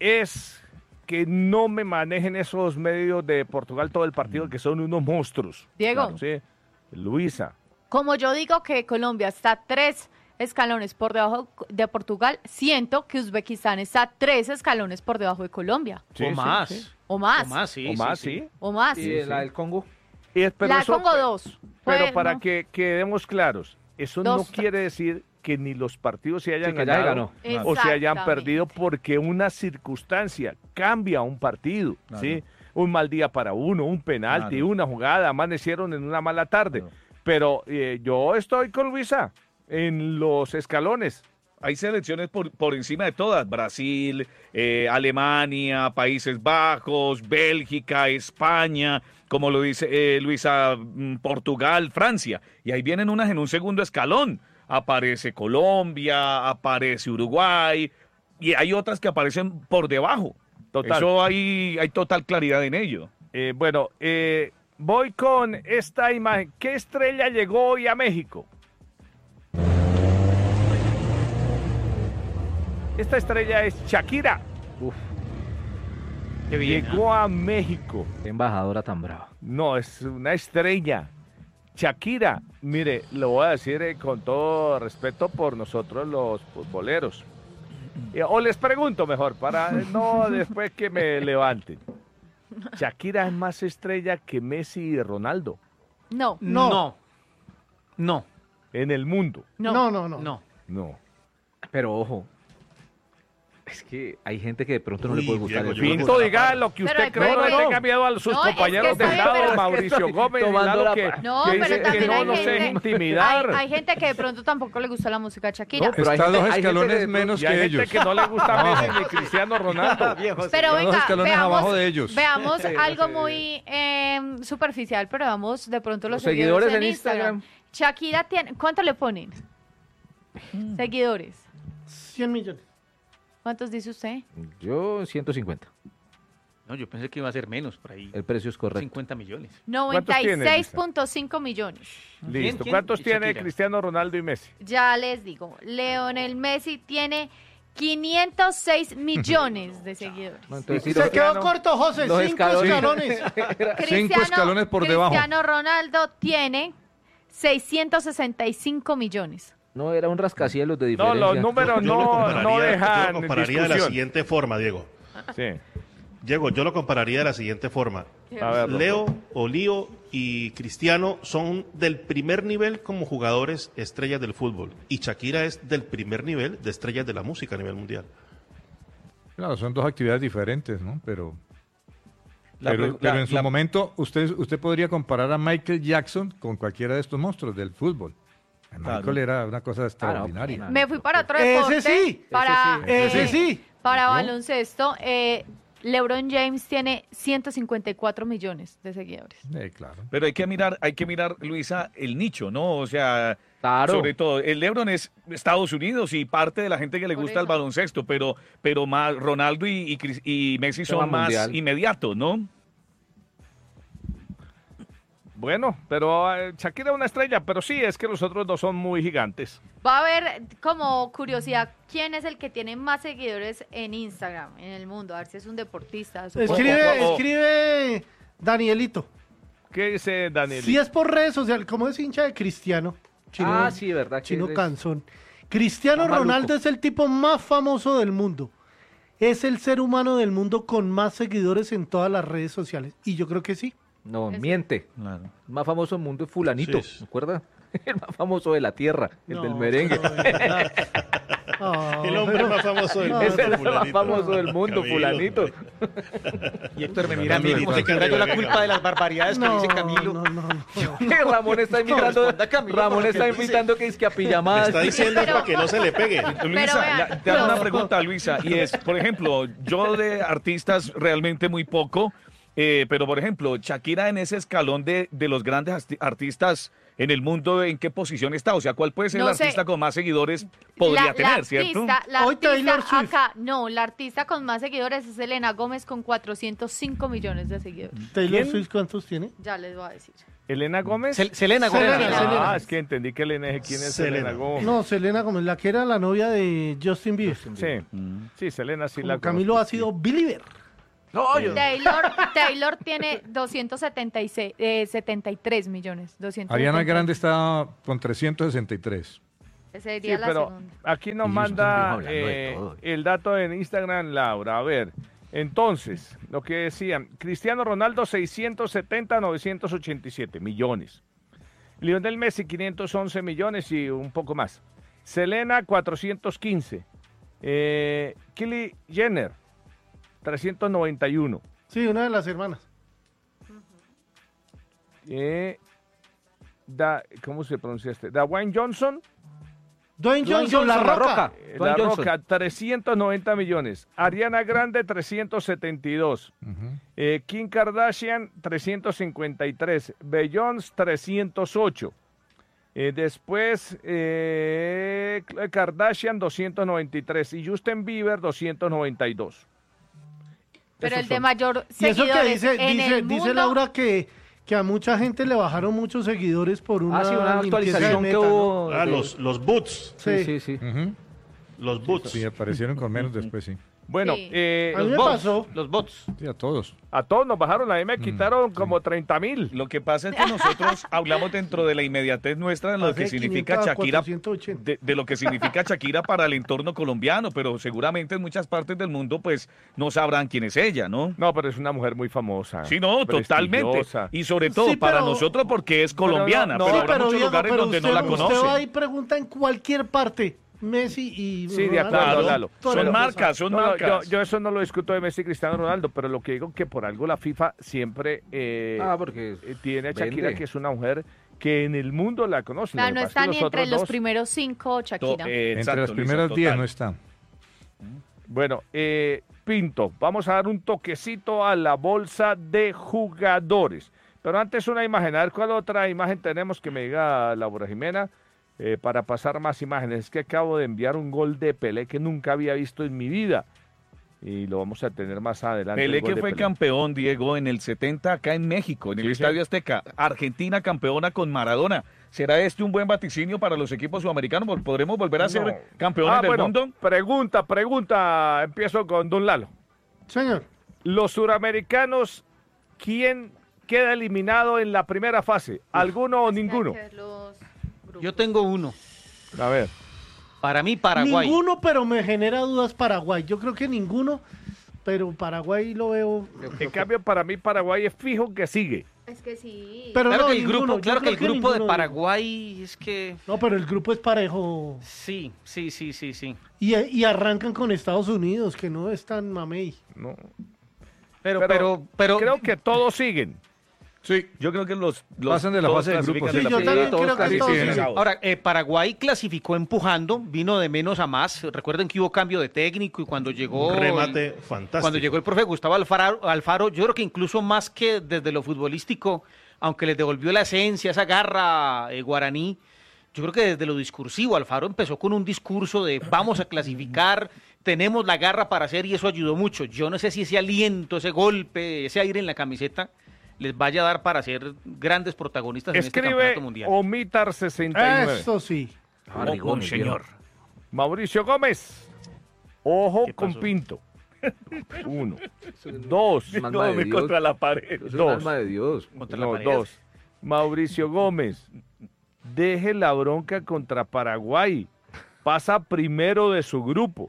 es que no me manejen esos medios de Portugal todo el partido, que son unos monstruos.
Diego.
Claro, sí. Luisa.
Como yo digo que Colombia está tres escalones por debajo de Portugal, siento que Uzbekistán está tres escalones por debajo de Colombia.
Sí,
o
sí,
más.
sí.
O más.
O más, sí.
o más,
sí,
sí.
O más.
¿Y la del Congo?
Y es- pero
La
eso-
Congo dos.
Pero
Pues,
para
no.
que quedemos claros, eso
Dos,
no quiere decir que ni los partidos se hayan
Sí, que ya
ganado
ganó.
o se hayan
Exactamente.
perdido, porque una circunstancia cambia un partido,
Claro.
¿sí? Un mal día para uno, un penalti,
Claro.
una jugada, amanecieron en una mala tarde.
Claro.
Pero eh, yo estoy con Luisa en los escalones.
Hay selecciones por, por encima de todas, Brasil, eh, Alemania, Países Bajos, Bélgica, España, como lo dice eh, Luisa, mm, Portugal, Francia, y ahí vienen unas en un segundo escalón. Aparece Colombia, aparece Uruguay, y hay otras que aparecen por debajo.
Total.
Eso hay, hay total claridad en ello.
Eh, bueno, eh, voy con esta imagen. ¿Qué estrella llegó hoy a México? Esta estrella es Shakira.
Uf,
Qué bien,
Llegó a México.
qué embajadora tan brava.
No, es una estrella. Shakira, mire, lo voy a decir eh, con todo respeto por nosotros los futboleros. Eh, o les pregunto mejor, para no después que me levanten. Shakira es más estrella que Messi y Ronaldo
No.
No.
No.
No. No.
en el mundo.
No.
No, no, no.
No.
No.
Pero ojo, es que hay gente que de pronto no
Uy,
le puede gustar
Diego,
el
yo creo que
Pinto,
está
diga
tapado.
lo que
Pero
usted
hay-
cree,
no,
no,
no,
tenga miedo a sus
no, es que
compañeros
está
del
bien,
lado,
pero es que
Mauricio
estoy
Gómez, del
tomando
lado
la
que,
pa-
No,
que
pero
dice que
también
no,
hay
no se
gente,
intimidar.
hay, hay gente que de pronto tampoco le gusta la música de Shakira.
No, pero hay
Está
gente-
dos
hay gente
escalones
de-
menos
Y hay
que
gente
ellos.
que no le gusta
Abajo.
Messi ni Cristiano Ronaldo.
Pero
Los
venga,
escalones
veamos,
abajo de ellos.
veamos
Sí,
algo
sí.
muy eh, superficial, pero veamos de pronto los,
Los seguidores
seguidores,
en
en Instagram.
Instagram.
Shakira tiene, ¿cuánto le ponen? Seguidores.
cien millones.
¿Cuántos dice usted?
Yo ciento cincuenta.
No, yo pensé que iba a ser menos, por ahí.
El precio es correcto.
cincuenta millones.
noventa y
tiene,
seis
Lisa?
punto cinco millones.
Listo.
quién?
¿Cuántos
Y
tiene
Shakira.
Cristiano Ronaldo y Messi?
Ya les digo, Leonel Messi tiene quinientos seis millones de seguidores.
No, entonces, sí,
Se
los-
quedó corto, José.
los
Cinco
escalones.
escalones.
Cinco escalones por debajo.
Cristiano Ronaldo tiene seiscientos sesenta y cinco millones.
No, era un rascacielos de
No,
diferencia.
los números
Yo lo
no,
compararía-
no
yo lo
dejan
compararía de la
discusión.
siguiente forma, Diego.
Sí.
Diego, yo lo compararía de la siguiente forma.
A ver,
Leo, Olío y Cristiano son del primer nivel como jugadores estrellas del fútbol. Y Shakira es del primer nivel de estrellas de la música a nivel mundial.
Claro, son dos actividades diferentes, ¿no? Pero,
La
pero,
pre-
pero
la-
en su
la-
momento, usted, usted podría comparar a Michael Jackson con cualquiera de estos monstruos del fútbol. Michael
Claro.
era una cosa extraordinaria.
Me fui para otro
Ese
deporte.
sí,
para,
ese
eh,
sí.
Para
¿No?
baloncesto, eh, LeBron James tiene ciento cincuenta y cuatro millones de seguidores.
Eh, claro.
Pero hay que mirar, hay que mirar, Luisa, el nicho, ¿no? O sea,
Claro.
sobre todo, el LeBron es Estados Unidos y parte de la gente que le
Por
gusta el
eso.
baloncesto, pero, pero más Ronaldo y, y Cris- y Messi
Tema
son más
mundial.
inmediatos, ¿no?
Bueno, pero eh, Shakira es una estrella, pero sí, es que los otros dos son muy gigantes.
Va a haber como curiosidad, ¿quién es el que tiene más seguidores en Instagram, en el mundo? A ver si es un deportista. supongo.
Escribe,
o- o-
escribe Danielito.
¿Qué dice Daniel?
Si es por redes sociales, como es hincha de Cristiano. Chino,
Ah, sí, verdad. que
Chino
eres-
Canzón. Cristiano
Está maluco.
Ronaldo es el tipo más famoso del mundo. Es el ser humano del mundo con más seguidores en todas las redes sociales. Y yo creo que sí.
No,
Ese.
miente.
Claro.
El más famoso del mundo es fulanito,
Sí.
¿se acuerda? El más famoso de la tierra, el
No,
del merengue.
no, ¿verdad? Ah,
El hombre
pero-
más famoso del
no,
mundo.
Es el más
fulanito.
famoso del mundo,
Camilo.
fulanito.
Y Héctor me mira a mí
Camilo,
como si tuviera yo la culpa de las barbaridades que
No,
dice Camilo.
no, no, no.
Que Ramón está invitando,
responda, Camilo,
Ramón
porque
está
dice-
invitando que es que a
Me
pijamadas.
está diciendo
Pero-
para que no se le pegue.
Luisa,
vean,
la- te hago
no.
una pregunta, Luisa, y es, por ejemplo, yo de artistas realmente muy poco, eh, pero por ejemplo, Shakira en ese escalón de, de los grandes asti- artistas en el mundo, ¿en qué posición está? O sea, ¿cuál puede ser
No
el
sé.
artista con más seguidores podría
La-
tener,
la
cierto?
artista, la
Hoy Taylor
artista
Swift.
acá, no, la artista con más seguidores es Selena Gómez con cuatrocientos cinco millones de seguidores.
Taylor
¿Quién?
Swift, ¿cuántos tiene?
Ya les voy a decir.
¿Elena Gómez?
Sel- Selena Gómez.
Selena,
Ah,
Selena.
es que entendí que Elena, ¿quién es
Selena.
Selena Gómez?
No, Selena Gómez, la que era la novia de Justin Bieber.
Sí, sí, Selena sí la
Como Camilo
conozco,
ha sido believer.
No, yo-
Taylor, Taylor tiene doscientos setenta y seis, eh, setenta y tres millones. doscientos
Ariana
setenta.
Grande está con trescientos sesenta y tres.
Esa
Sí,
sería la
pero
segunda.
aquí nos
Y
manda
usted dijo hablando de
eh,
todo.
el dato en Instagram, Laura. A ver, entonces, lo que decían, Cristiano Ronaldo seiscientos setenta, novecientos ochenta y siete millones. Lionel Messi quinientos once millones y un poco más. Selena cuatrocientos quince. Eh, Kylie Jenner trescientos noventa y uno.
Sí, una de las hermanas.
Eh, da, ¿Cómo se pronuncia este? Dwayne Johnson.
Dwayne
Dwayne
Johnson, La
Johnson, La
Roca.
Roca.
Eh,
Dwayne
La
Johnson.
Roca, trescientos noventa millones. Ariana Grande, trescientos setenta y dos. Eh, Kim Kardashian, trescientos cincuenta y tres. Beyoncé, trescientos ocho. Eh, después, eh, Khloe Kardashian, doscientos noventa y tres. Y Justin Bieber, doscientos noventa y dos.
Pero
Esos
el de
son.
mayor
Y eso que
seguidores
dice,
en
dice,
el
dice
mundo,
Laura que, que a mucha gente le bajaron muchos seguidores por una,
Ah, sí, una
limpieza de
actualización
meta,
que
¿no?
hubo.
Ah,
de-
los, los boots.
Sí, sí, sí.
Los boots.
Sí, aparecieron con menos después, sí.
Bueno,
Sí.
eh,
A mí
Los
me
bots.
pasó.
Los bots.
Sí, a todos.
a todos nos bajaron, a mí me quitaron como treinta mil.
Lo que pasa es que nosotros hablamos dentro de la inmediatez nuestra de lo que
Pasé
significa
quinientos a
Shakira,
cuatrocientos ochenta.
de, de lo que significa Shakira para el entorno colombiano, pero seguramente en muchas partes del mundo pues no sabrán quién es ella, ¿no?
No, pero es una mujer muy famosa.
Sí, no, totalmente.
prestigiosa.
Y sobre todo
Sí,
para
pero-
nosotros porque es
Pero no,
colombiana,
no,
pero,
sí,
habrá muchos
Diego,
lugares
pero
donde
usted,
no la
usted
conocen.
va y pregunta en cualquier parte. Messi y
Sí, de
Ronaldo.
acuerdo,
Claro,
Lalo.
Todo
son
lo que
marcas,
sabe.
son
No, no, yo,
marcas.
yo eso no lo discuto de Messi y Cristiano Ronaldo, pero lo que digo es que por algo la FIFA siempre eh,
Ah, porque
eh, tiene a Shakira,
vende.
que es una mujer que en el mundo la conocen.
o sea,
Lo que
no
pasa es que
está ni entre
otros
los
dos-
primeros cinco, Shakira.
To- eh,
Entre
exacto,
las
Luisa,
primeras diez
total.
no está.
Bueno, eh, Pinto, vamos a dar un toquecito a la bolsa de jugadores. Pero antes una imagen, a ver cuál otra imagen tenemos que me diga Laura Jimena. Eh, para pasar más imágenes, es que acabo de enviar un gol de Pelé que nunca había visto en mi vida y lo vamos a tener más adelante.
Pelé
el gol
que
de
fue
Pelé.
campeón, Diego, en el setenta acá en México, en el
Sí, sí.
Estadio Azteca. Argentina campeona con Maradona. ¿Será este un buen vaticinio para los equipos sudamericanos? ¿Vol- ¿Podremos volver a ser
No.
campeones
Ah,
del
bueno,
mundo?
Pregunta, pregunta, empiezo con Don Lalo.
Señor,
Los suramericanos, ¿quién queda eliminado en la primera fase? ¿Alguno o ninguno?
Yo tengo uno.
A ver.
Para mí, Paraguay.
ninguno, pero me genera dudas Paraguay. Yo creo que ninguno, pero Paraguay lo veo.
En cambio, para mí Paraguay es fijo que sigue.
Es que sí.
Pero
Claro
no,
que el
ninguno,
grupo,
yo
claro que
creo
el grupo de
ninguno.
Paraguay es que
No, pero el grupo es parejo.
sí, sí, sí, sí, sí.
Y, y arrancan con Estados Unidos, que no es tan mamey.
No.
Pero,
Pero
pero, pero,
Creo que todos siguen.
Sí. Yo creo que los, los
Pasan de la
todos
fase de grupos.
clasifican de
Sí,
la
yo
primera.
también
todos
creo que
casi
todos
tienen.
siguen.
ahora eh, Paraguay clasificó empujando, vino de menos a más. Recuerden que hubo cambio de técnico y cuando llegó
Un remate
el-
fantástico.
cuando llegó el profe Gustavo Alfaro, Alfaro, yo creo que incluso más que desde lo futbolístico, aunque les devolvió la esencia, esa garra eh, guaraní, yo creo que desde lo discursivo Alfaro empezó con un discurso de vamos a clasificar, tenemos la garra para hacer y eso ayudó mucho. Yo no sé si ese aliento, ese golpe, ese aire en la camiseta les vaya a dar para ser grandes protagonistas en este
Escribe
campeonato mundial.
Omitar sesenta y nueve.
Eso sí.
Barrigones,
señor.
Mauricio Gómez. Ojo
¿Qué
con
pasó?
Pinto. Uno. Dos.
Un alma de
me
Dios.
contra la pared.
Es un
Dos.
alma de Dios.
Contra la
No,
pared.
dos. Mauricio Gómez. Deje la bronca contra Paraguay. Pasa primero de su grupo.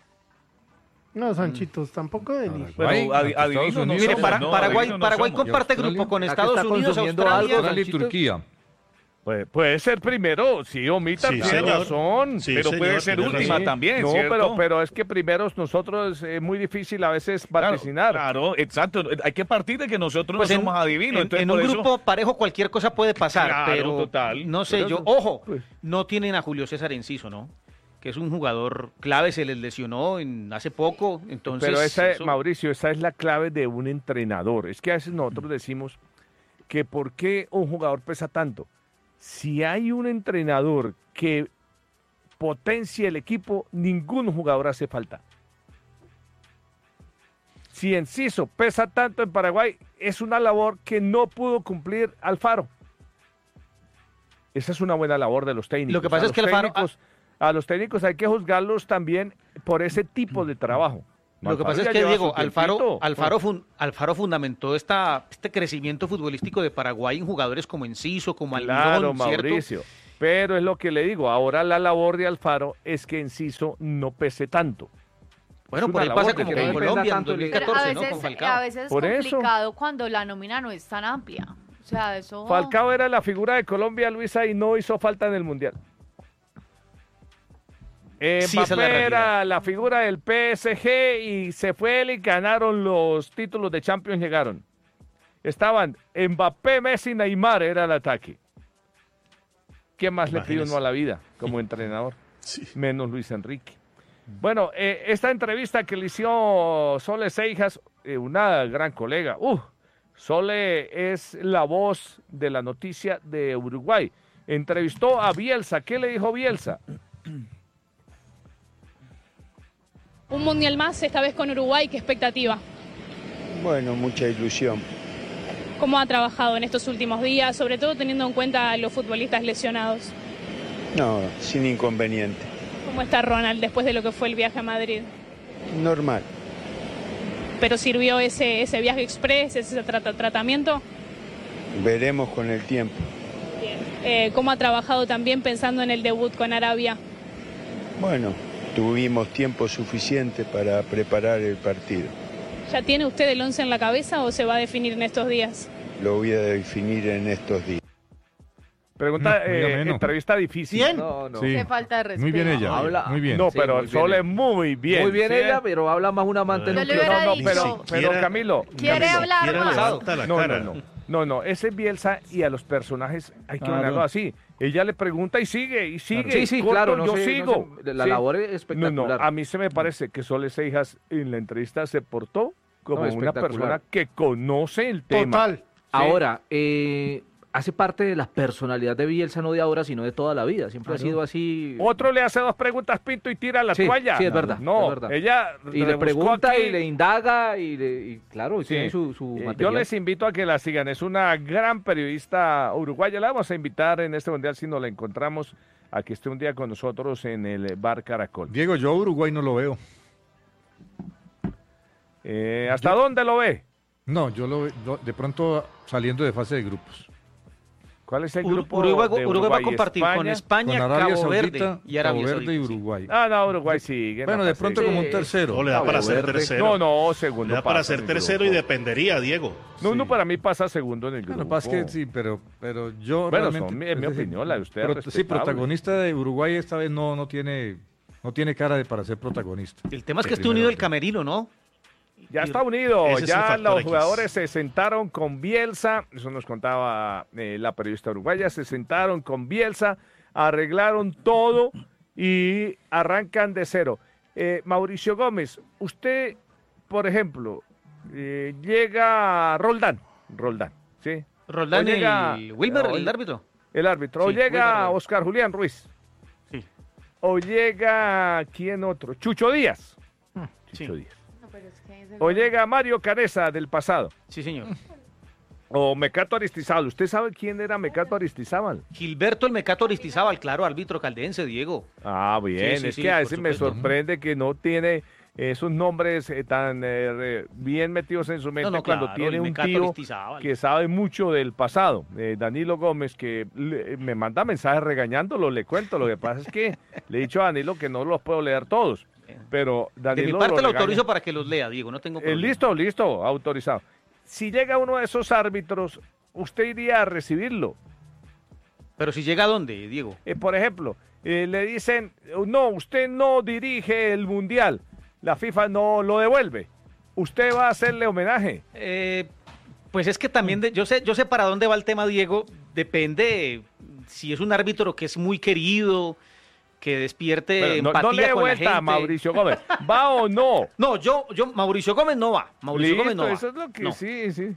No, Sanchitos, tampoco de ni.
Pero
Ay,
adi-
Estados
adivinos no
Unidos.
Mire,
somos,
para-
no,
Paraguay,
adivinos no
Paraguay
somos.
comparte
¿Y Australia?
grupo con
¿A qué
Estados
está
Unidos,
consumiendo
Australia.
algo,
Australia y
Sanchito?
Turquía.
Puede, puede ser primero, sí, Omita
Sí,
tiene
señor.
razón.
Sí,
pero
señor,
puede ser
tiene
última
razón.
también,
no,
¿cierto?
pero, pero es que primeros nosotros es muy difícil a veces
Claro,
vaticinar.
Claro, exacto. Hay que partir de que nosotros
Pues
no
en,
somos adivinos.
en-
entonces
en
por
un
eso-
grupo parejo cualquier cosa puede pasar,
Claro,
pero
total.
no sé,
Pero
yo,
eso-
ojo,
pues.
no tienen a Julio César Enciso, ¿no? Que es un jugador clave, se les lesionó en, hace poco, entonces...
Pero esa,
eso-
Mauricio, esa es la clave de un entrenador. Es que a veces nosotros decimos que por qué un jugador pesa tanto. Si hay un entrenador que potencie el equipo, ningún jugador hace falta. Si Enciso pesa tanto en Paraguay, es una labor que no pudo cumplir Alfaro. Esa es una buena labor de los técnicos.
Lo que pasa
A
es que
los
Alfaro-
técnicos- a los técnicos hay que juzgarlos también por ese tipo de trabajo.
Lo que
Alfaro
pasa es
ya
que,
lleva
Diego,
su
Alfaro,
tiempito.
Alfaro, fun- Alfaro fundamentó esta, este crecimiento futbolístico de Paraguay en jugadores como Enciso, como
Claro,
Almirón, ¿cierto?
Mauricio. Pero es lo que le digo, ahora la labor de Alfaro es que Enciso no pese tanto.
Bueno,
Es
por
una
ahí pasa
labor de
como
que
en
no
Colombia en
tanto el-
Pero a
dos mil catorce, ¿no?
veces,
Con Falcao.
a veces es
Por eso.
complicado cuando la nómina no es tan amplia. O sea, eso...
Falcao era la figura de Colombia, Luisa, y no hizo falta en el Mundial. Eh,
Sí, esa es la
Mbappé
realidad.
era la figura del P S G y se fue él y ganaron los títulos de Champions, llegaron. Estaban Mbappé, Messi, Neymar, era el ataque. ¿Qué más le pide
Imagínese.
uno a la vida como entrenador? Menos Luis Enrique. Bueno, eh, esta entrevista que le hizo Sole Seijas, eh, una gran colega. Uh, Sole es la voz de la noticia de Uruguay. Entrevistó a Bielsa. ¿Qué le dijo Bielsa?
Un mundial más, esta vez con Uruguay, ¿qué expectativa?
Bueno, mucha ilusión.
¿Cómo ha trabajado en estos últimos días, sobre todo teniendo en cuenta a los futbolistas lesionados?
No, sin inconveniente.
¿Cómo está Ronald después de lo que fue el viaje a Madrid?
Normal.
¿Pero sirvió ese, ese viaje express, ese trata- tratamiento?
Veremos con el tiempo.
Eh, ¿Cómo ha trabajado también pensando en el debut con Arabia?
Bueno, tuvimos tiempo suficiente para preparar el partido.
¿Ya tiene usted el once en la cabeza o se va a definir en estos días?
Lo voy a definir en estos días.
Pregunta,
No, muy
eh,
ameno.
entrevista difícil.
¿Quién?
No, no.
Sí.
Qué falta de respeto.
Muy bien ella.
Habla-
Muy bien.
No,
Sí,
pero
muy bien
Sole
ella.
muy bien.
Muy bien
¿sí?
ella, pero habla más un amante en
Yo
un
le
kiosco.
hubiera
No, no,
dicho,
pero, pero
siquiera-
Camilo.
¿quiere
Camilo,
hablar
Quiera
más?
levanta la
No,
cara.
no, no. No, no, ese es Bielsa y a los personajes hay que
Claro.
mandarlo así. Ella le pregunta y sigue, y sigue.
Sí, sí,
corto,
claro, no
yo
sé, no
sigo.
sé, la
Sí.
labor es
No,
espectacular.
no, a mí se me parece que Sole Seijas en la entrevista se portó como
No,
una
espectacular.
persona que conoce el tema.
Total.
Ahora, eh, hace parte de la personalidad de Bielsa, no de ahora, sino de toda la vida. Siempre ha sido así.
Otro le hace dos preguntas, Pinto, y tira la
Sí,
toalla.
sí, es verdad,
No,
es verdad.
ella
Y le
rebuscó
pregunta
aquí.
y le indaga y, le, y claro,
Sí.
tiene su, su
Eh, Yo
material.
les invito a que la sigan. Es una gran periodista uruguaya. La vamos a invitar en este mundial si nos la encontramos a que esté un día con nosotros en el Bar Caracol.
Diego, yo a Uruguay no lo veo.
Eh, ¿Hasta dónde lo ve?
No, yo lo veo de pronto saliendo de fase de grupos.
¿Cuál es el
Ur-
grupo
Uruguay,
de
Uruguay va a
y
compartir con España,
Con Arabia
Cabo Verde
Saudita,
y Arabia
Cabo Verde y
Saudita. sí.
Uruguay.
Ah, no, Uruguay sigue.
Bueno, de pronto como un tercero.
No, le da para ser tercero.
No, no, segundo.
Le da para
pasa
ser
en el
tercero y
grupo.
dependería, Diego.
No, no, para mí pasa segundo en el grupo.
Bueno, lo que pasa es que sí, pero, pero yo
Bueno,
realmente...
son mi- es mi
es decir,
opinión, la de usted es
pro- sí,
respetable.
protagonista de Uruguay esta vez no, no tiene no tiene cara de para ser protagonista.
El tema es que esté
Primero,
unido el
sí.
camerino, ¿no?
Ya está unido,
Ese es un
ya
factor
los
X.
jugadores se sentaron con Bielsa, eso nos contaba eh, la periodista uruguaya, se sentaron con Bielsa, arreglaron todo y arrancan de cero. Eh, Mauricio Gómez, usted, por ejemplo, eh, llega Roldán, Roldán, ¿sí?
Roldán
O llega-
y Wilmer,
o-
el árbitro.
El árbitro, o
Sí,
llega
Wilmer.
Oscar Julián Ruiz,
Sí.
o llega, ¿quién otro? Chucho Díaz, Chucho
Sí.
Díaz.
No, pero es que ese-
O llega Mario Canesa del pasado.
Sí, señor.
O Mecato Aristizábal. ¿Usted sabe quién era Mecato Aristizábal?
Gilberto el Mecato Aristizábal, claro, árbitro caldense, Diego.
Ah, bien.
Sí, sí,
es
sí,
que a
por
veces me
supuesto.
sorprende que no tiene esos nombres eh, tan eh, re- bien metidos en su mente
no,
cuando
claro,
tiene
el
un
Mecato
tío
Aristizábal.
que sabe mucho del pasado. Eh, Danilo Gómez, que le- me manda mensajes regañándolo, le cuento. Lo que pasa es que le he dicho a Danilo que no los puedo leer todos. Pero
De
Danilo
mi parte
lo
lo
regaña.
autorizo para que los lea, Diego, no tengo
Eh,
problema.
listo, listo, autorizado. Si llega uno de esos árbitros, usted iría a recibirlo.
Pero si llega a dónde, Diego.
Eh, por ejemplo, eh, le dicen, no, usted no dirige el Mundial, la FIFA no lo devuelve. Usted va a hacerle homenaje.
Eh, pues es que también, de- yo sé yo sé para dónde va el tema, Diego. Depende si es un árbitro que es muy querido, que despierte
Bueno, no,
empatía
no le dé
con la
vuelta a
gente.
Mauricio Gómez. ¿Va o no?
No, yo, yo, Mauricio Gómez no va. Mauricio
Listo,
Gómez no va.
eso es lo que
No.
sí, sí.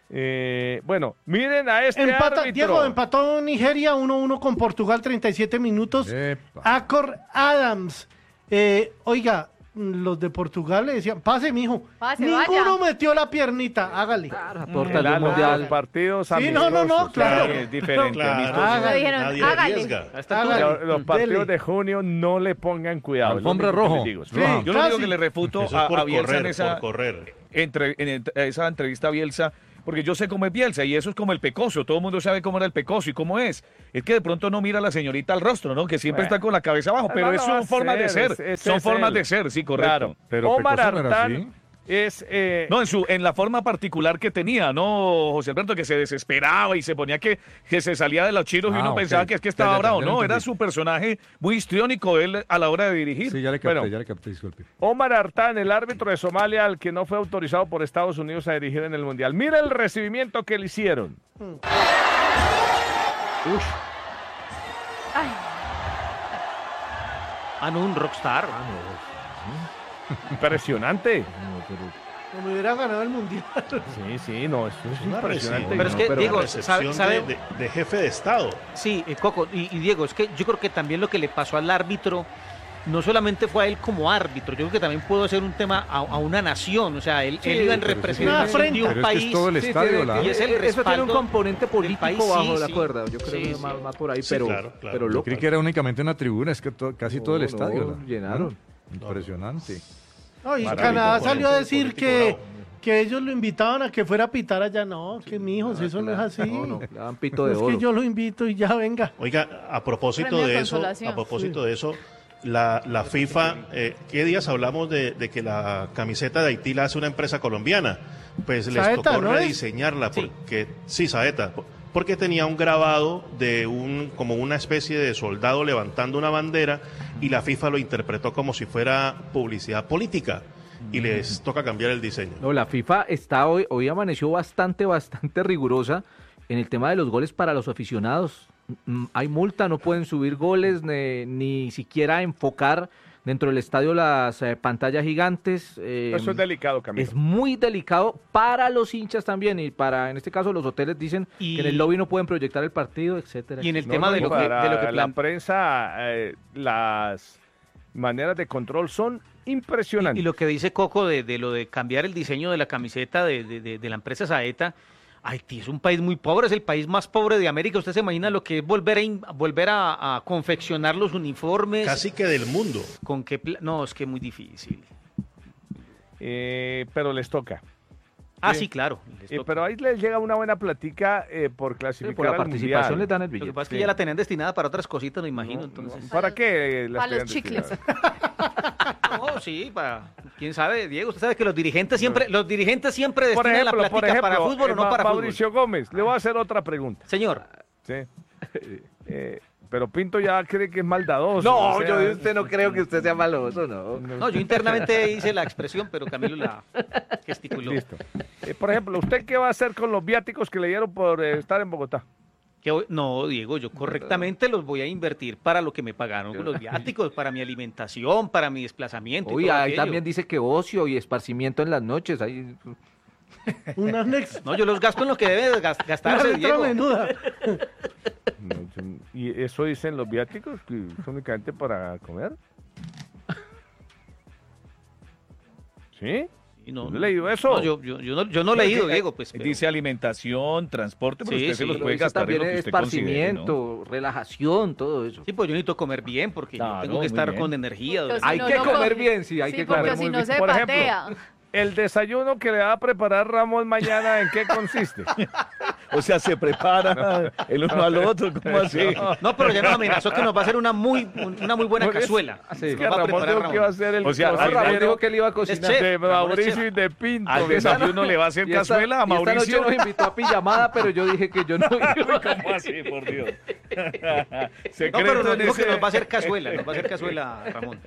Eh, bueno, miren a este
Empata,
árbitro.
Diego empató Nigeria uno uno con Portugal, treinta y siete minutos.
Epa.
Acor Adams. Eh, oiga, los de Portugal le decían, pase, mijo.
Pase,
Ninguno
vaya.
metió la piernita, hágale.
Claro,
Mm,
torta del
los
mundial.
partidos
Sí, no, no, no,
amistosos,
claro.
sí, es diferente.
Claro,
amistosos.
Hágale.
dijeron,
nadie
hágale.
arriesga.
Hágale.
Los, los partidos
Dele.
de junio no le pongan cuidado. es lo
Alfombra
único que
rojo.
les digo.
Sí,
Yo lo único
casi.
que le refuto
Eso
a,
es por
a Bielsa
correr,
en esa,
por correr.
entre, en ent- esa entrevista a Bielsa, porque yo sé cómo es Bielsa y eso es como el pecoso, todo el mundo sabe cómo era el pecoso y cómo es. Es que de pronto no mira a la señorita al rostro, ¿no? Que siempre
Bueno.
está con la cabeza abajo,
No,
pero
no
es
lo va
son
a
formas de
hacer,
ser,
es- ese
son
es
formas
él.
de ser, sí, correcto.
Claro.
Pero
Omar
Pecoso no era
Artán
así.
es... eh,
No, en su, en la forma particular que tenía, ¿no, José Alberto? Que se desesperaba y se ponía que, que se salía de los chiros y
Ah,
uno
ok.
pensaba que es que
Ya,
estaba
ya, ya,
bravo.
ya lo
No, era
entendí.
su personaje muy histriónico él a la hora de dirigir.
Sí, ya le capté,
Bueno.
ya le capté, disculpe.
Omar Artán, el árbitro de Somalia, al que no fue autorizado por Estados Unidos a dirigir en el Mundial. Mira el recibimiento que le hicieron.
Ay,
Ah, no, un rockstar.
Impresionante.
No me hubiera ganado el mundial.
Sí, sí, no, esto es
Una
impresionante.
Pero es que,
Pero
Diego,
recepción
¿sabe-
de, de- de jefe de Estado.
Sí, eh, Coco, y, y Diego, es que yo creo que también lo que le pasó al árbitro no solamente fue a él como árbitro, yo creo que también pudo ser un tema a, a una nación, o sea, él,
Sí,
él iba en
pero
es
representación
una
de un
Pero es que
país.
es todo el
Sí,
estadio,
tiene-
la-
y es el
eh, eso tiene un
respaldo
componente
del
político
país,
bajo
sí,
la
sí.
cuerda. Yo creo
Sí,
que
sí.
más, más por ahí,
Sí,
pero,
claro, claro.
pero
Yo
loco.
creí que era únicamente una tribuna, es que to- casi todo el
No,
estadio.
no,
la-
llenaron.
Impresionante.
No, y
Maravilloso.
Canadá salió a decir
Político
que,
bravo.
que ellos lo invitaban a que fuera a pitar allá. No, que mijos, eso no es así.
No, no, le dan pito de
Es
oro.
que yo lo invito y ya venga.
Oiga, a propósito
Premio de
de eso,
consolación.
a propósito de eso, la, la FIFA, eh, ¿qué días hablamos de, de que la camiseta de Haití la hace una empresa colombiana? Pues les
Saeta,
tocó
¿no es?
rediseñarla
Sí.
porque sí, Saeta, porque tenía un grabado de un como una especie de soldado levantando una bandera y la FIFA lo interpretó como si fuera publicidad política y les toca cambiar el diseño.
No, la FIFA está hoy, hoy amaneció bastante, bastante rigurosa en el tema de los goles para los aficionados. Mm, Hay multa, no pueden subir goles, ni, ni siquiera enfocar dentro del estadio las eh, pantallas gigantes. eh,
Eso es delicado, Camilo.
Es muy delicado para los hinchas también y para, en este caso, los hoteles dicen
Y-
que en el lobby no pueden proyectar el partido, etcétera.
Y en el
No,
tema
no,
de
y
lo que,
para
de lo que
la
plan-
prensa, eh, las maneras de control son impresionantes.
Y lo que dice Coco de, de lo de cambiar el diseño de la camiseta de, de- de- de la empresa Saeta, Haití es un país muy pobre, es el país más pobre de América. ¿Usted se imagina lo que es volver a, in- volver a, a confeccionar los uniformes?
Casi que del mundo.
¿Con qué pla- No, es que es muy difícil.
Eh, pero les toca.
Ah,
Sí.
sí, claro. les
Eh,
toca.
pero ahí les llega una buena platica eh, por clasificar
por la
al
participación
Mundial.
les dan el
Lo que
billete.
pasa es que
Sí.
ya la tenían destinada para otras cositas, me imagino. Entonces,
¿Para qué? las
para los
tenían
chicles.
destinadas?
no, sí, para quién sabe, Diego. Usted sabe que los dirigentes siempre, los dirigentes siempre
Por
destinan
ejemplo,
la
por
plática
ejemplo,
para fútbol
eh,
o no
Ma-
para
Mauricio Gómez, le voy a hacer otra pregunta.
fútbol. Señor,
Sí. Eh, pero Pinto ya cree que es maldadoso.
No,
o sea,
yo de usted no creo que usted sea maloso, no.
no, yo internamente hice la expresión, pero Camilo la gesticuló.
Listo. Eh, por ejemplo, ¿usted qué va a hacer con los viáticos que le dieron por eh, estar en Bogotá?
Que hoy- no, Diego, yo correctamente los voy a invertir para lo que me pagaron con los viáticos, para mi alimentación, para mi desplazamiento. y
Uy,
todo
ahí
aquello.
también dice que ocio y esparcimiento en las noches. Ahí...
Un anexo.
No, yo los gasto en lo que debe gas-
Una
gastarse,
letra
Diego.
menuda.
No, yo- ¿Y eso dicen los viáticos? ¿Que es únicamente para comer? ¿Sí?
Y no,
¿No he leído eso?
No, yo, yo, yo no, yo no he
Pero
leído,
que,
Diego,
eh,
pues. pero-
Dice alimentación, transporte, pero
Sí,
usted
sí,
se los
pero
puede
Eso
gastar en
también
lo que
es
usted considere, ¿no?
esparcimiento, relajación, todo eso.
Sí, pues yo necesito comer bien porque yo
Claro,
tengo que
muy
estar
bien.
con energía.
Porque
durante-
Hay
si no,
que
no
comer
come.
bien, sí, hay
Sí,
que
porque
comer
si
muy
no
bien.
se
Por ejemplo,
patea.
¿El desayuno que le va a preparar Ramón mañana en qué consiste?
O sea, se prepara el uno al otro, ¿cómo así?
No, pero ya nos amenazó que nos va a hacer una muy, una muy buena
Por eso-
cazuela.
Es
Nos
que
va a
Ramón
preparar
dijo que va a ser el
O sea,
No, Ramón
cocinero
dijo que él iba a cocinar.
chef.
de
Ramón es
Mauricio
chef.
y de Pinto.
Al desayuno le va a hacer
Y esta-
cazuela a
y esta noche
Mauricio.
nos invitó a pijamada, pero yo dije que yo no iba.
¿Cómo así, por Dios?
No,
Secreto
pero nos
en
dijo que
ese-
nos va a hacer cazuela, nos va a hacer cazuela, Ramón.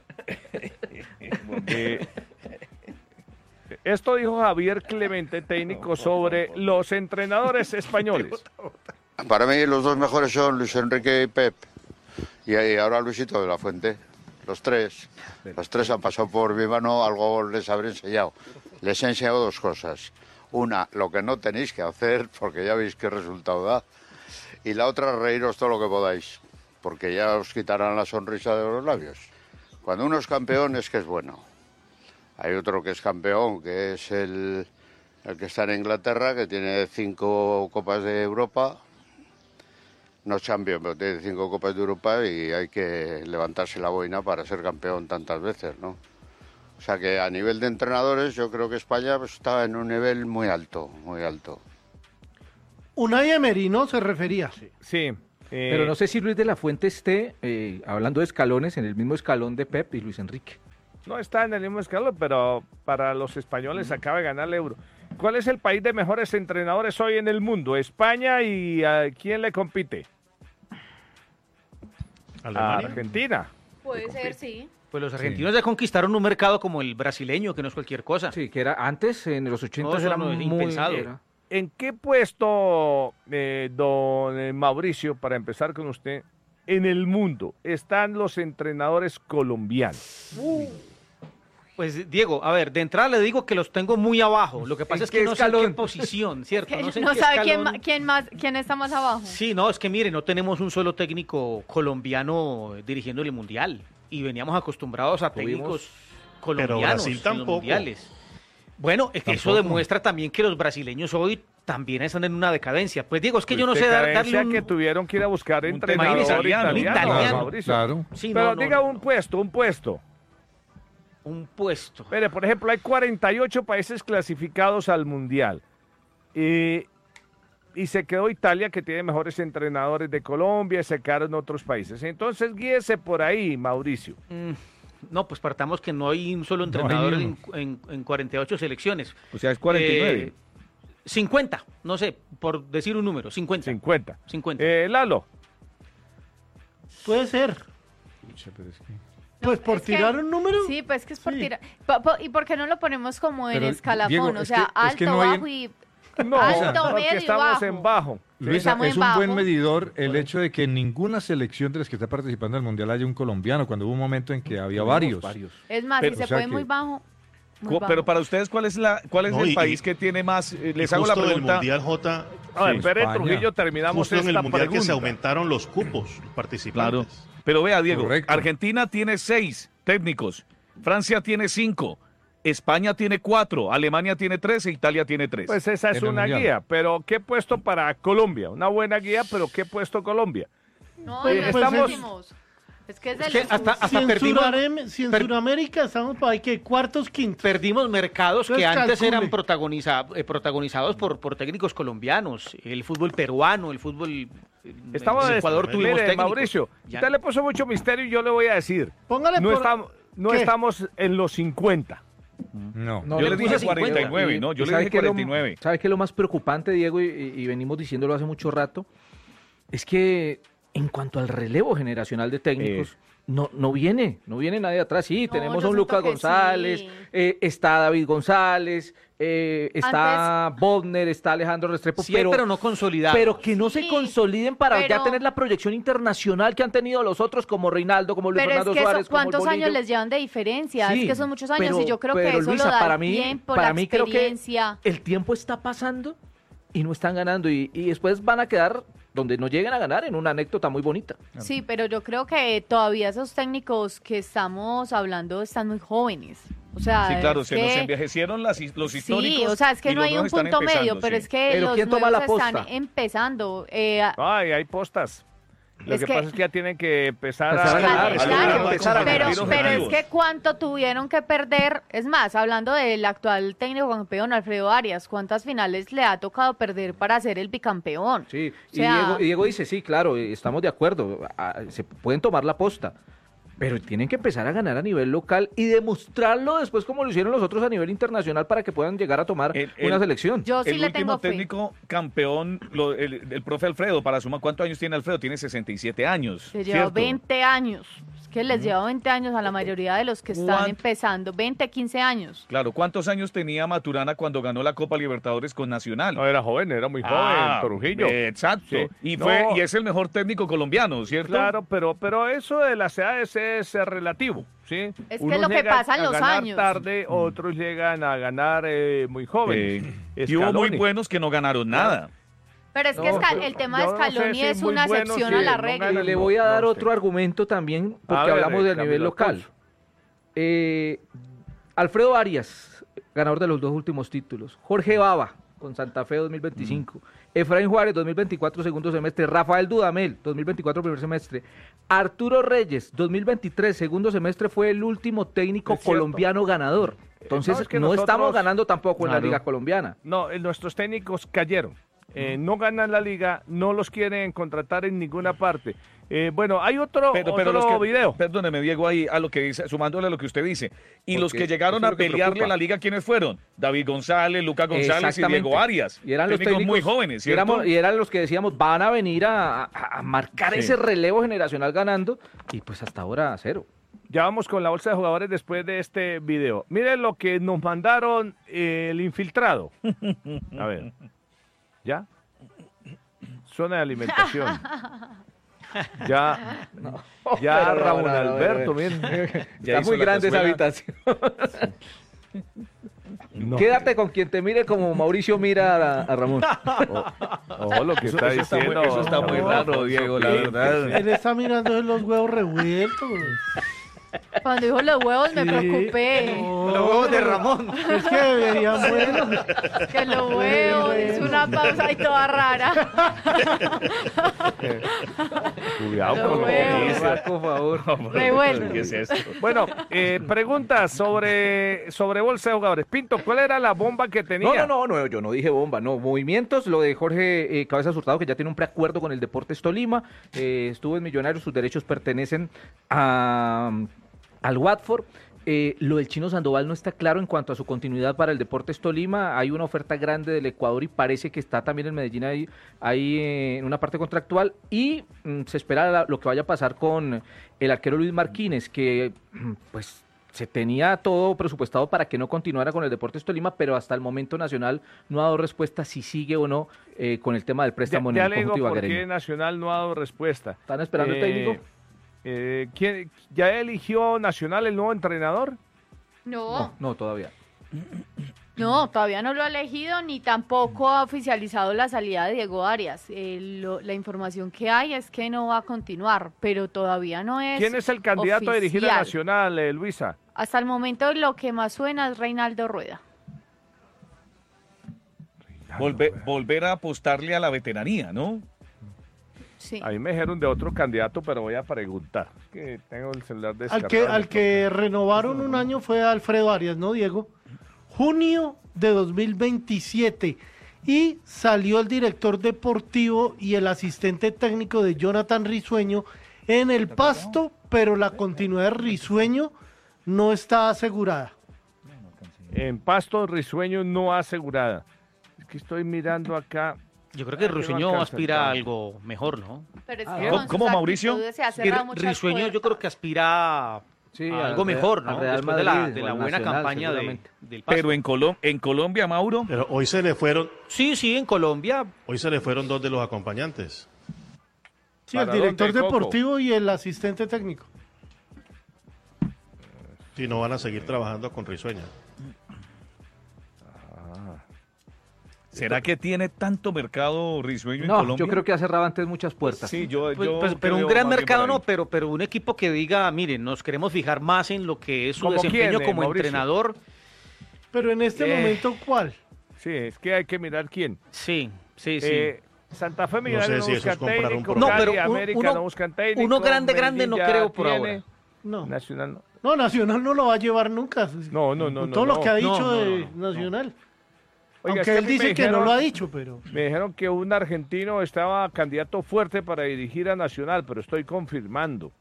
Eh, esto dijo Javier Clemente, técnico, sobre los entrenadores españoles.
Para mí los dos mejores son Luis Enrique y Pep. Y ahí ahora Luisito de la Fuente. Los tres. Los tres han pasado por mi mano, algo les habré enseñado. Les he enseñado dos cosas. Una, lo que no tenéis que hacer, porque ya veis qué resultado da. Y la otra, reíros todo lo que podáis, porque ya os quitarán la sonrisa de los labios. Cuando uno es campeón es que es bueno. Hay otro que es campeón, que es el, el que está en Inglaterra, que tiene cinco Copas de Europa. No es campeón, pero tiene cinco Copas de Europa y hay que levantarse la boina para ser campeón tantas veces, ¿no? O sea que a nivel de entrenadores yo creo que España pues, estaba en un nivel muy alto, muy alto.
Unai Emery, ¿no? Se refería.
Sí. sí eh...
Pero no sé si Luis de la Fuente esté, eh, hablando de escalones, en el mismo escalón de Pep y Luis Enrique.
No está en el mismo escalón, pero para los españoles mm. acaba de ganar el Euro. ¿Cuál es el país de mejores entrenadores hoy en el mundo? ¿España y a quién le compite?
¿Alemania?
Argentina.
Puede ser, sí.
Pues los argentinos sí. ya conquistaron un mercado como el brasileño, que no es cualquier cosa.
Sí, que era antes, en los ochenta no, era no, muy
impensado.
Era.
¿En qué puesto, eh, don Mauricio, para empezar con usted, en el mundo están los entrenadores colombianos?
Uh. Pues, Diego, a ver, de entrada le digo que los tengo muy abajo. Lo que pasa es que no sé en qué posición, ¿cierto?
No,
sé
no
en qué
sabe
escalón...
quién, quién, más, quién está más abajo.
Sí, no, es que mire, no tenemos un solo técnico colombiano dirigiendo el Mundial. Y veníamos acostumbrados a técnicos
Tuvimos...
colombianos
Pero Brasil
en los
tampoco.
mundiales. Bueno, es que eso demuestra también que los brasileños hoy también están en una decadencia. Pues Diego, es que pues yo no sé dar, darle un...
que tuvieron que ir a buscar entrenador
italiano.
italiano,
italiano.
Claro,
claro.
Sí,
Pero
no, no,
diga
no,
un
no.
puesto, un puesto.
Un puesto.
Mire, por ejemplo, hay cuarenta y ocho países clasificados al Mundial. Y, y se quedó Italia, que tiene mejores entrenadores de Colombia, y se quedaron otros países. Entonces, guíese por ahí, Mauricio.
Mm. No, pues partamos que no hay un solo entrenador no en, en, en cuarenta y ocho selecciones.
O sea, es cuarenta y nueve.
Eh, cincuenta, no sé, por decir un número, cincuenta.
cincuenta.
cincuenta.
Eh, Lalo.
Puede ser. Pues por
es
tirar
que,
un número.
Sí, pues que es por
Sí.
tirar. Po- po- ¿Y por qué no lo ponemos como en
Pero,
escalafón?
Diego,
o
es
sea,
que- es que
alto,
no hay en-
bajo y...
No,
alto,
porque
medio y
estamos
bajo.
en bajo.
Luisa,
Estamos
es
en
un buen
bajo.
medidor el hecho de que en ninguna selección de las que está participando en el Mundial haya un colombiano, cuando hubo un momento en que había varios.
varios.
Es más,
Pero,
si se
o sea
puede
que-
muy bajo. muy
Cu-
bajo.
Pero para ustedes, ¿cuál es la cuál es
No,
el
y-
país
y-
que tiene más? Eh, les
Y
hago la
justo del
pregunta.
Mundial, J,
A ver,
Sí,
Pérez
España.
Trujillo, terminamos
justo en el
esta
Mundial que se
pregunta.
aumentaron los cupos
Claro.
participantes.
Pero vea, Diego,
Correcto.
Argentina tiene seis técnicos, Francia tiene cinco, España tiene cuatro, Alemania tiene tres e Italia tiene tres.
Pues esa es
En el
una
Mundial.
guía, pero ¿qué puesto para Colombia? Una buena guía, pero ¿qué puesto Colombia?
No,
Pues
en los
estamos-
últimos. Es que es
Es
del
que hasta,
sur.
hasta
Si en,
perdimos,
Surarem- si en
per-
Sudamérica estamos para que cuartos, quintos.
perdimos mercados que
Entonces,
antes
calcule.
eran protagoniza- eh, protagonizados por, por técnicos colombianos. El fútbol peruano, el fútbol... eh,
Estamos
en
en
Ecuador tuvimos
Mire,
técnicos.
Mauricio,
Ya
usted le puso mucho misterio y yo le voy a decir.
Póngale
No,
por-
estamos, no
¿Qué?
estamos en los cincuenta.
No.
No,
yo
le
le dije
puse
cuarenta y nueve, ¿no? Yo le
¿sabe
dije
qué es lo-
cuarenta y nueve.
¿Sabe qué es lo más preocupante, Diego? Y, y venimos diciéndolo hace mucho rato. Es que en cuanto al relevo generacional de técnicos,
Eh.
no, no viene, no viene nadie atrás. Sí,
No,
tenemos
yo
a un
siento
Lucas
que
González,
sí.
eh, está David González, eh, está Bodner, está Alejandro Restrepo,
Sí, pero,
pero,
no consolidados.
pero que no se
Sí,
consoliden para ya
pero-
tener la proyección internacional que han tenido los otros, como Reinaldo, como Luis
Pero es
Fernando
que eso,
Suárez, como el
¿cuántos años
Bolillo.
les llevan de diferencia?
Sí,
es que son muchos años
pero-
y yo creo que
pero,
eso
Luisa,
lo da
para
el
mí,
tiempo,
para
la
mí creo que
experiencia.
el tiempo está pasando y no están ganando y, y después van a quedar donde no lleguen a ganar en una anécdota muy bonita.
Sí, pero yo creo que todavía esos técnicos que estamos hablando están muy jóvenes. O sea,
Sí, claro,
es
se nos
que-
envejecieron las, his- los históricos.
Sí, o sea, es que
y
no
los
hay un
nuevos están
punto medio,
empezando,
pero
sí.
es que
Pero
los
¿quién toma
nuevos
la
están
posta?
empezando. Eh,
Ay, hay postas. Lo
Es
que,
que-
pasa es que ya tienen que empezar,
Empezar a
a,
ganar,
a-
claro,
a- a-
empezar a
pero,
ganar.
pero es que cuánto tuvieron que perder, es más, hablando del actual técnico campeón Alfredo Arias, ¿cuántas finales le ha tocado perder para ser el bicampeón?
Sí,
O
y,
sea-
Diego, y Diego dice, sí, claro, eh, estamos de acuerdo, ah, se pueden tomar la posta, pero tienen que empezar a ganar a nivel local y demostrarlo después como lo hicieron los otros a nivel internacional para que puedan llegar a tomar
El-
una
el-
selección.
Yo sí
el
le
último
tengo fe.
técnico campeón, lo- el, el profe Alfredo, para sumar, ¿cuántos años tiene Alfredo? Tiene sesenta y siete años.
Se lleva
¿cierto?
veinte años. Es que les lleva veinte años a la mayoría de los que están
¿Cuán-
empezando. veinte, quince años.
Claro, ¿cuántos años tenía Maturana cuando ganó la Copa Libertadores con Nacional?
No, era joven, era muy joven,
Ah,
Trujillo.
eh, Exacto.
Sí.
Y,
No.
fue, y es el mejor técnico colombiano, ¿cierto?
Claro, pero, pero eso de las edades es eh, relativo, ¿sí?
Es que
Unos
es lo que
llegan
pasa en
a
los
ganar
años.
tarde, otros llegan a ganar eh, muy jóvenes.
Eh, y hubo muy
Scaloni.
buenos que no ganaron nada.
Pero es que
No,
Escal-
pero
el tema de
yo no sé
Scaloni
si
es
muy
una
bueno,
excepción
sí,
a la
no
regla.
ganan,
Y le
no,
voy a dar
no
otro
sé.
argumento también,
A
porque
ver,
hablamos
eh,
del nivel
Camilo
local.
Alfonso.
Eh, Alfredo Arias, ganador de los dos últimos títulos. Jorge Baba, con Santa Fe dos mil veinticinco. Mm. Efraín Juárez, dos mil veinticuatro, segundo semestre. Rafael Dudamel, dos mil veinticuatro, primer semestre. Arturo Reyes, dos mil veintitrés, segundo semestre, fue el último técnico colombiano ganador. Entonces, no, es que no nosotros, estamos ganando tampoco en claro. la Liga Colombiana.
No, nuestros técnicos cayeron. Eh, no ganan la liga, no los quieren contratar en ninguna parte. Eh, bueno, hay otro, pero, pero otro
que,
video.
Perdóneme, Diego, ahí a lo que dice, sumándole a lo que usted dice. Y Porque los que llegaron a pelearle la liga, ¿quiénes fueron? David González, Lucas González y Diego Arias.
Y eran los técnicos
muy jóvenes, ¿cierto?
Y, éramos, y eran los que decíamos, van a venir a, a, a marcar sí. ese relevo generacional ganando. Y pues hasta ahora, cero.
Ya vamos con la bolsa de jugadores después de este video. Miren lo que nos mandaron eh, el infiltrado. A ver. ¿Ya? Zona de alimentación. Ya, no, ya pero, Ramón no, no, Alberto,
no, no, no. miren. Ya está muy grande esa habitación. No. Quédate con quien te mire como Mauricio mira a, a Ramón.
Ojo oh, oh, lo que está eso diciendo.
Está muy, eso está muy no, raro, Diego, la verdad.
Él está mirando los huevos revueltos.
Cuando dijo los huevos sí. me preocupé.
No. Los huevos de Ramón.
Es que verían buenos.
Que los huevos, es una pausa ahí toda rara.
Cuidado con lo que dice, por favor.
Revuelto.
¿Qué es esto? Bueno, eh, preguntas sobre, sobre bolsa de jugadores. Pinto, ¿cuál era la bomba que tenía?
No, no, no, no yo no dije bomba, no. Movimientos, lo de Jorge eh, Cabezas Hurtado, que ya tiene un preacuerdo con el Deportes Tolima. Eh, estuvo en Millonarios, sus derechos pertenecen a... al Watford. Eh, lo del Chino Sandoval no está claro en cuanto a su continuidad para el Deportes Tolima. Hay una oferta grande del Ecuador y parece que está también en Medellín ahí, ahí eh, en una parte contractual. Y mm, se espera la, lo que vaya a pasar con el arquero Luis Marquínez, que pues se tenía todo presupuestado para que no continuara con el Deportes Tolima, pero hasta el momento Nacional no ha dado respuesta si sigue o no eh, con el tema del préstamo
ya,
en el conjunto ibaguereño.
¿Por qué Nacional no ha dado respuesta?
¿Están esperando eh... el técnico?
Eh, ¿quién, ¿Ya eligió Nacional el nuevo entrenador?
No.
No, no, todavía.
No, todavía no lo ha elegido ni tampoco ha oficializado la salida de Diego Arias. Eh, lo, la información que hay es que no va a continuar, pero todavía no es
¿Quién es el candidato
oficial.
a dirigir a Nacional, eh, Luisa?
Hasta el momento lo que más suena es Reinaldo Rueda.
Reinaldo Volver, Rueda. volver a apostarle a la veteranía, ¿no?
Sí.
A mí me dijeron de otro candidato, pero voy a preguntar. Que tengo el celular
descargado. Al que, al que renovaron un año fue Alfredo Arias, ¿no, Diego? Junio de dos mil veintisiete. Y salió el director deportivo y el asistente técnico de Jonathan Risueño en el Pasto, pero la continuidad de Risueño no está asegurada.
En Pasto, Risueño no asegurada. Es que estoy mirando acá.
Yo creo que Risueño no aspira a algo mejor, ¿no?
Pero es
ah,
que
¿Cómo,
¿Cómo Mauricio?
Risueño yo creo que aspira
sí,
a algo mejor, ¿no?
Real
Después
Madrid,
de la, de la buena Nacional, campaña de, del Pasto.
Pero en, Colo en Colombia, Mauro.
Pero hoy se le fueron.
Sí, sí, en Colombia.
Hoy se le fueron dos de los acompañantes.
Sí, el director deportivo y el asistente técnico.
Sí, no van a seguir trabajando con Risueño.
¿Será que tiene tanto mercado Risueño
no,
en Colombia?
Yo creo que ha cerrado antes muchas puertas.
Sí, yo,
pues,
yo
pues, pero un gran mercado no, pero, pero un equipo que diga, miren, nos queremos fijar más en lo que es su desempeño quién, como eh, entrenador.
Pero en este eh, momento, ¿cuál?
Sí, es que hay que mirar quién.
Sí, sí, sí.
Eh, Santa Fe Millonarios
no, sé
no
si
busca técnico,
no, pero un,
América
uno,
no buscan técnico.
Uno grande, grande no creo por
tiene,
ahora.
No.
Nacional no.
No, Nacional no lo va a llevar nunca.
No, no, no.
Todo
no,
lo que ha dicho
no, no,
de
no,
Nacional.
Oiga,
aunque
es que
él dice
dijeron,
que no lo ha dicho, pero...
Me dijeron que un argentino estaba candidato fuerte para dirigir a Nacional, pero estoy confirmando.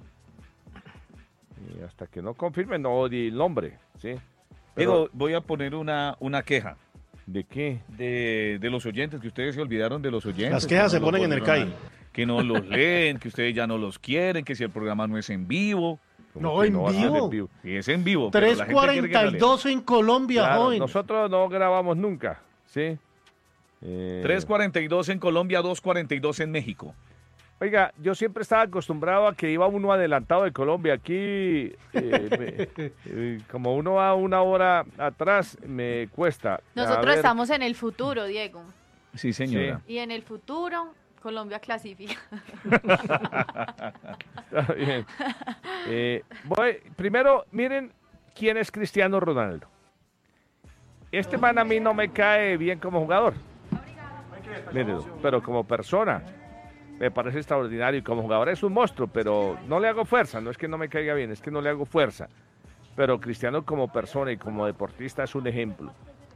Y hasta que no confirme, no di el nombre, ¿sí?
Pero Diego, voy a poner una, una queja.
¿De qué?
De, de los oyentes, que ustedes se olvidaron de los oyentes.
Las quejas se
no
ponen en el C A I.
Que no los leen, que ustedes ya no los quieren, que si el programa no es en vivo.
No, en
no
vivo.
en vivo.
Sí, es en vivo.
tres cuarenta y dos en Colombia,
claro,
joven.
Nosotros no grabamos nunca, ¿sí? Eh...
tres cuarenta y dos en Colombia, dos cuarenta y dos en México.
Oiga, yo siempre estaba acostumbrado a que iba uno adelantado de Colombia. Aquí, eh, me, eh, como uno va una hora atrás, me cuesta.
Nosotros estamos en el futuro, Diego.
Sí, señora.
Sí. Y en el futuro... Colombia clasifica.
Está bien. Eh, voy, primero, miren ¿quién es Cristiano Ronaldo? Este man a mí no me cae bien como jugador. Mírenlo, pero como persona me parece extraordinario y como jugador es un monstruo, pero no le hago fuerza, no es que no me caiga bien, es que no le hago fuerza. Pero Cristiano como persona y como deportista es un ejemplo.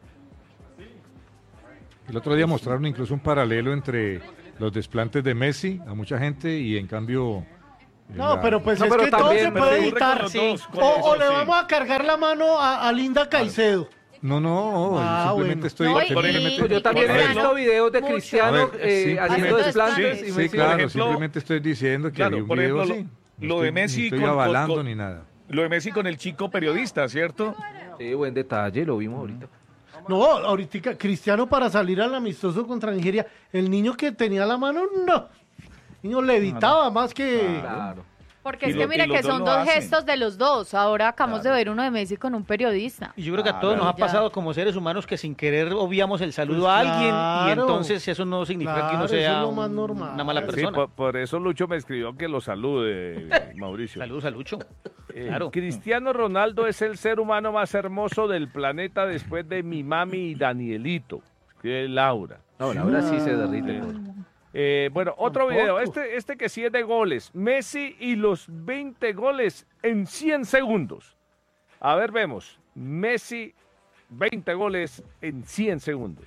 El otro día mostraron incluso un paralelo entre los desplantes de Messi a mucha gente y en cambio...
No,
la-
pero pues
No,
es
pero
que todo
también
se
me
puede
ocurre
editar.
con los dos, con
O,
eso,
o le
sí.
vamos a cargar la mano a, a Linda Caicedo.
No, no,
Ah,
simplemente
bueno.
estoy...
No, y-
simplemente-
Pues yo también
Por
he
ejemplo,
visto videos de
mucho.
Cristiano
A ver,
eh,
sí,
haciendo
haciendo
desplantes
desplantes.
y
Sí,
Messi,
claro,
por ejemplo-
simplemente estoy diciendo que
Claro,
vi un
por
video
ejemplo,
así.
lo
No
de
estoy-
Messi
ni estoy
con- con-
avalando
con-
ni nada.
Lo de Messi con el chico periodista, ¿cierto?
Sí, buen detalle, lo vimos ahorita.
No, ahorita Cristiano para salir al amistoso contra Nigeria, el niño que tenía la mano, no. El niño levitaba más que...
Claro.
Porque
Y
es
lo-
que mira
y los
que
dos
son
lo
dos
hacen.
gestos de los dos. Ahora acabamos de ver uno de Messi con un periodista.
Y yo creo que a
Ah,
todos nos ha
ya.
pasado como seres humanos que sin querer obviamos el saludo
Pues
a alguien y
claro.
entonces eso no significa que
Claro,
uno
eso es
sea
lo más
un-
normal.
una mala
Sí,
persona.
por, por eso Lucho me escribió que lo salude, Mauricio.
Saludos a Lucho.
Eh,
Claro.
Cristiano Ronaldo es el ser humano más hermoso del planeta después de mi mami y Danielito, que es Laura.
No, ahora sí se derrite. todo.
Eh, bueno, otro
Tampoco.
video, este, este que sí es de goles. Messi y los veinte goles en cien segundos. A ver, vemos. Messi, veinte goles en cien segundos.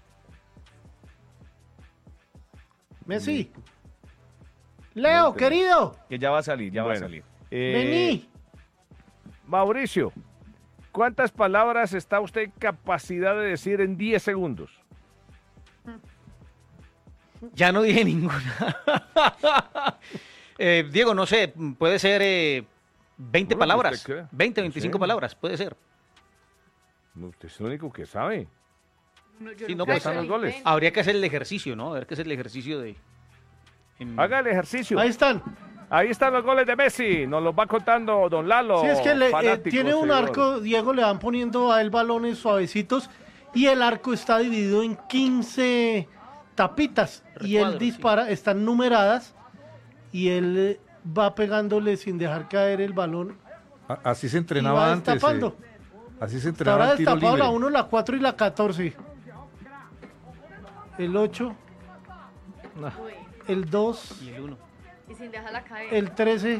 Messi. Leo, querido,
Que ya va a salir, ya va
Bueno.
a salir.
Eh,
vení.
Mauricio, ¿cuántas palabras está usted en capacidad de decir en diez segundos?
Ya no dije ninguna. Eh, Diego, no sé, puede ser eh, veinte
Bueno,
palabras.
usted crea.
veinte, veinticinco
Sí.
palabras, puede ser.
No, usted es el único que sabe.
Sí, no,
¿Cómo
pues,
están los goles?
habría que hacer el ejercicio, ¿no? Habría que hacer el ejercicio de... en-
Haga el ejercicio.
Ahí están.
Ahí están los goles de Messi. Nos los va contando don Lalo.
Sí, es que le- eh,
fanático,
tiene un
seguidor.
arco, Diego, le van poniendo a él balones suavecitos y el arco está dividido en quince tapitas y él
Recuadros,
dispara, están numeradas y él eh, va pegándole sin dejar caer el balón
A- Así se
y
entrenaba
va
antes.
destapando.
eh, Así se
Hasta
entrenaba
ahora
el tiro
destapado
libre.
la uno, la cuatro y la catorce. El ocho, el dos,
Y el uno.
Y sin dejarla caer.
el trece.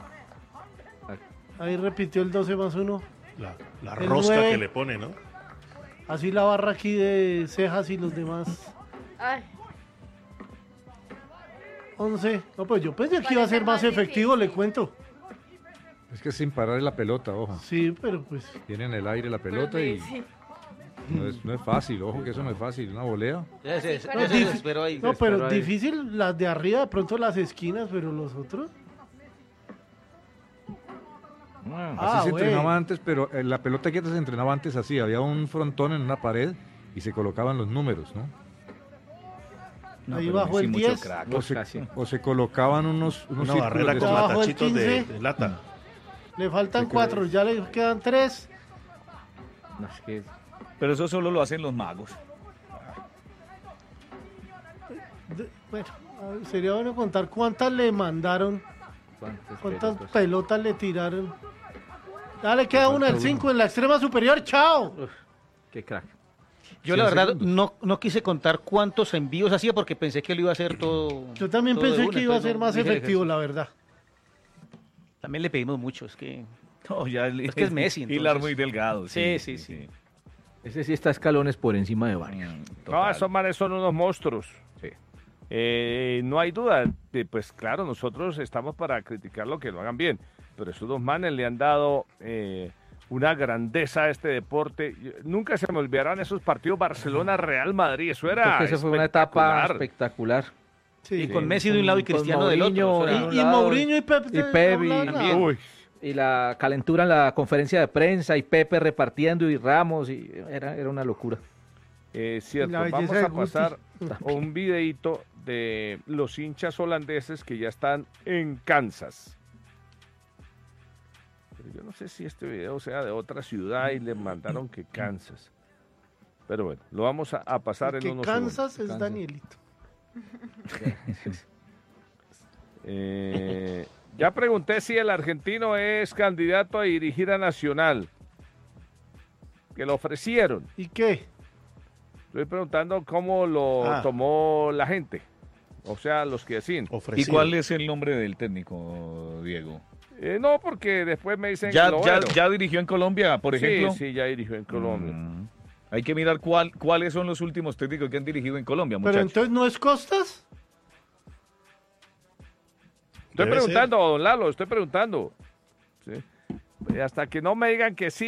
Ahí repitió el doce más uno.
La, la
El
rosca
nueve.
que le pone, ¿no?
Así la barra aquí de cejas y los demás.
Ay,
once. No, pues yo pensé que iba a ser más
Parece más
efectivo, le
difícil.
cuento.
Es que sin parar la pelota, ojo.
Sí, pero pues.
Tiene en el aire la pelota y
sí.
no es, no es fácil, ojo que eso no es fácil, una volea.
Ya se-
Sí,
ya
pero-
se desesperó ahí.
No, pero
ahí.
difícil las de arriba, de pronto las esquinas, pero los otros.
Así
Ah,
se
güey.
entrenaba antes, pero eh, la pelota quieta se entrenaba antes así, había un frontón en una pared y se colocaban los números, ¿no?
Ahí bajo el diez.
O se, o se colocaban unos, unos
Una
círculos
barrera
de
con
Abajo el
matachitos de,
quince.
de lata.
Le faltan
Sí,
cuatro,
creo.
ya le quedan tres.
No, es que
Pero eso solo lo hacen los magos.
De- bueno, a ver, sería bueno contar cuántas le mandaron,
cuántas
cuántas
pelotas.
pelotas le tiraron. Ya le queda una, el cinco en la extrema superior, chao.
Qué crack.
Yo la
cien
verdad
segundos.
no, no quise contar cuántos envíos hacía porque pensé que lo iba a hacer todo.
Yo también
todo de
pensé
una,
que iba a
entonces
ser
no
más
dije el
efectivo,
ejercicio.
la verdad.
También le pedimos mucho, es que...
No, ya
Es que es Messi,
Hilar
entonces.
muy delgado.
Sí, sí, sí.
Ese sí está escalones por encima de varios.
No, esos manes son unos monstruos. Eh, no hay duda. Eh, pues claro, nosotros estamos para criticar lo que lo hagan bien. Pero esos dos manes le han dado eh, una grandeza a este deporte. Yo- nunca se me olvidarán esos partidos Barcelona-Real Madrid. Eso era
Creo que esa fue una etapa
espectacular.
espectacular.
Sí.
Y con Messi de un lado y
con
Cristiano del
Mourinho
otro. o sea,
un
Y, y
lado,
Mourinho y Pep.
y
de-
Pep y-
de un lado.
Uy,
Y la calentura en la conferencia de prensa y Pepe repartiendo y Ramos y era, era una locura.
eh, cierto.
La belleza
Vamos
de
a
Guti.
pasar un videito de los hinchas holandeses que ya están en Kansas. Pero yo no sé si este video sea de otra ciudad y le mandaron que Kansas. Pero bueno, lo vamos a, a pasar en
Que
unos
Kansas
segundos.
es Danielito.
Eh, ya pregunté si el argentino es candidato a dirigir a Nacional. que lo ofrecieron.
¿Y qué?
Estoy preguntando cómo lo
Ah.
tomó la gente. O sea, los que deciden.
¿Y
Ofrecido.
cuál es el nombre del técnico, Diego?
Eh, no, porque después me dicen
¿Ya,
que lo
ya,
bueno.
ya dirigió en Colombia, por ejemplo?
Sí, sí, ya dirigió en Colombia.
Mm. Hay que mirar cuál, cuáles son los últimos técnicos que han dirigido en Colombia,
Pero
muchachos.
entonces no es Costas.
Estoy
Debe
preguntando, don Lalo, estoy preguntando. Sí. Y hasta que no me digan que sí.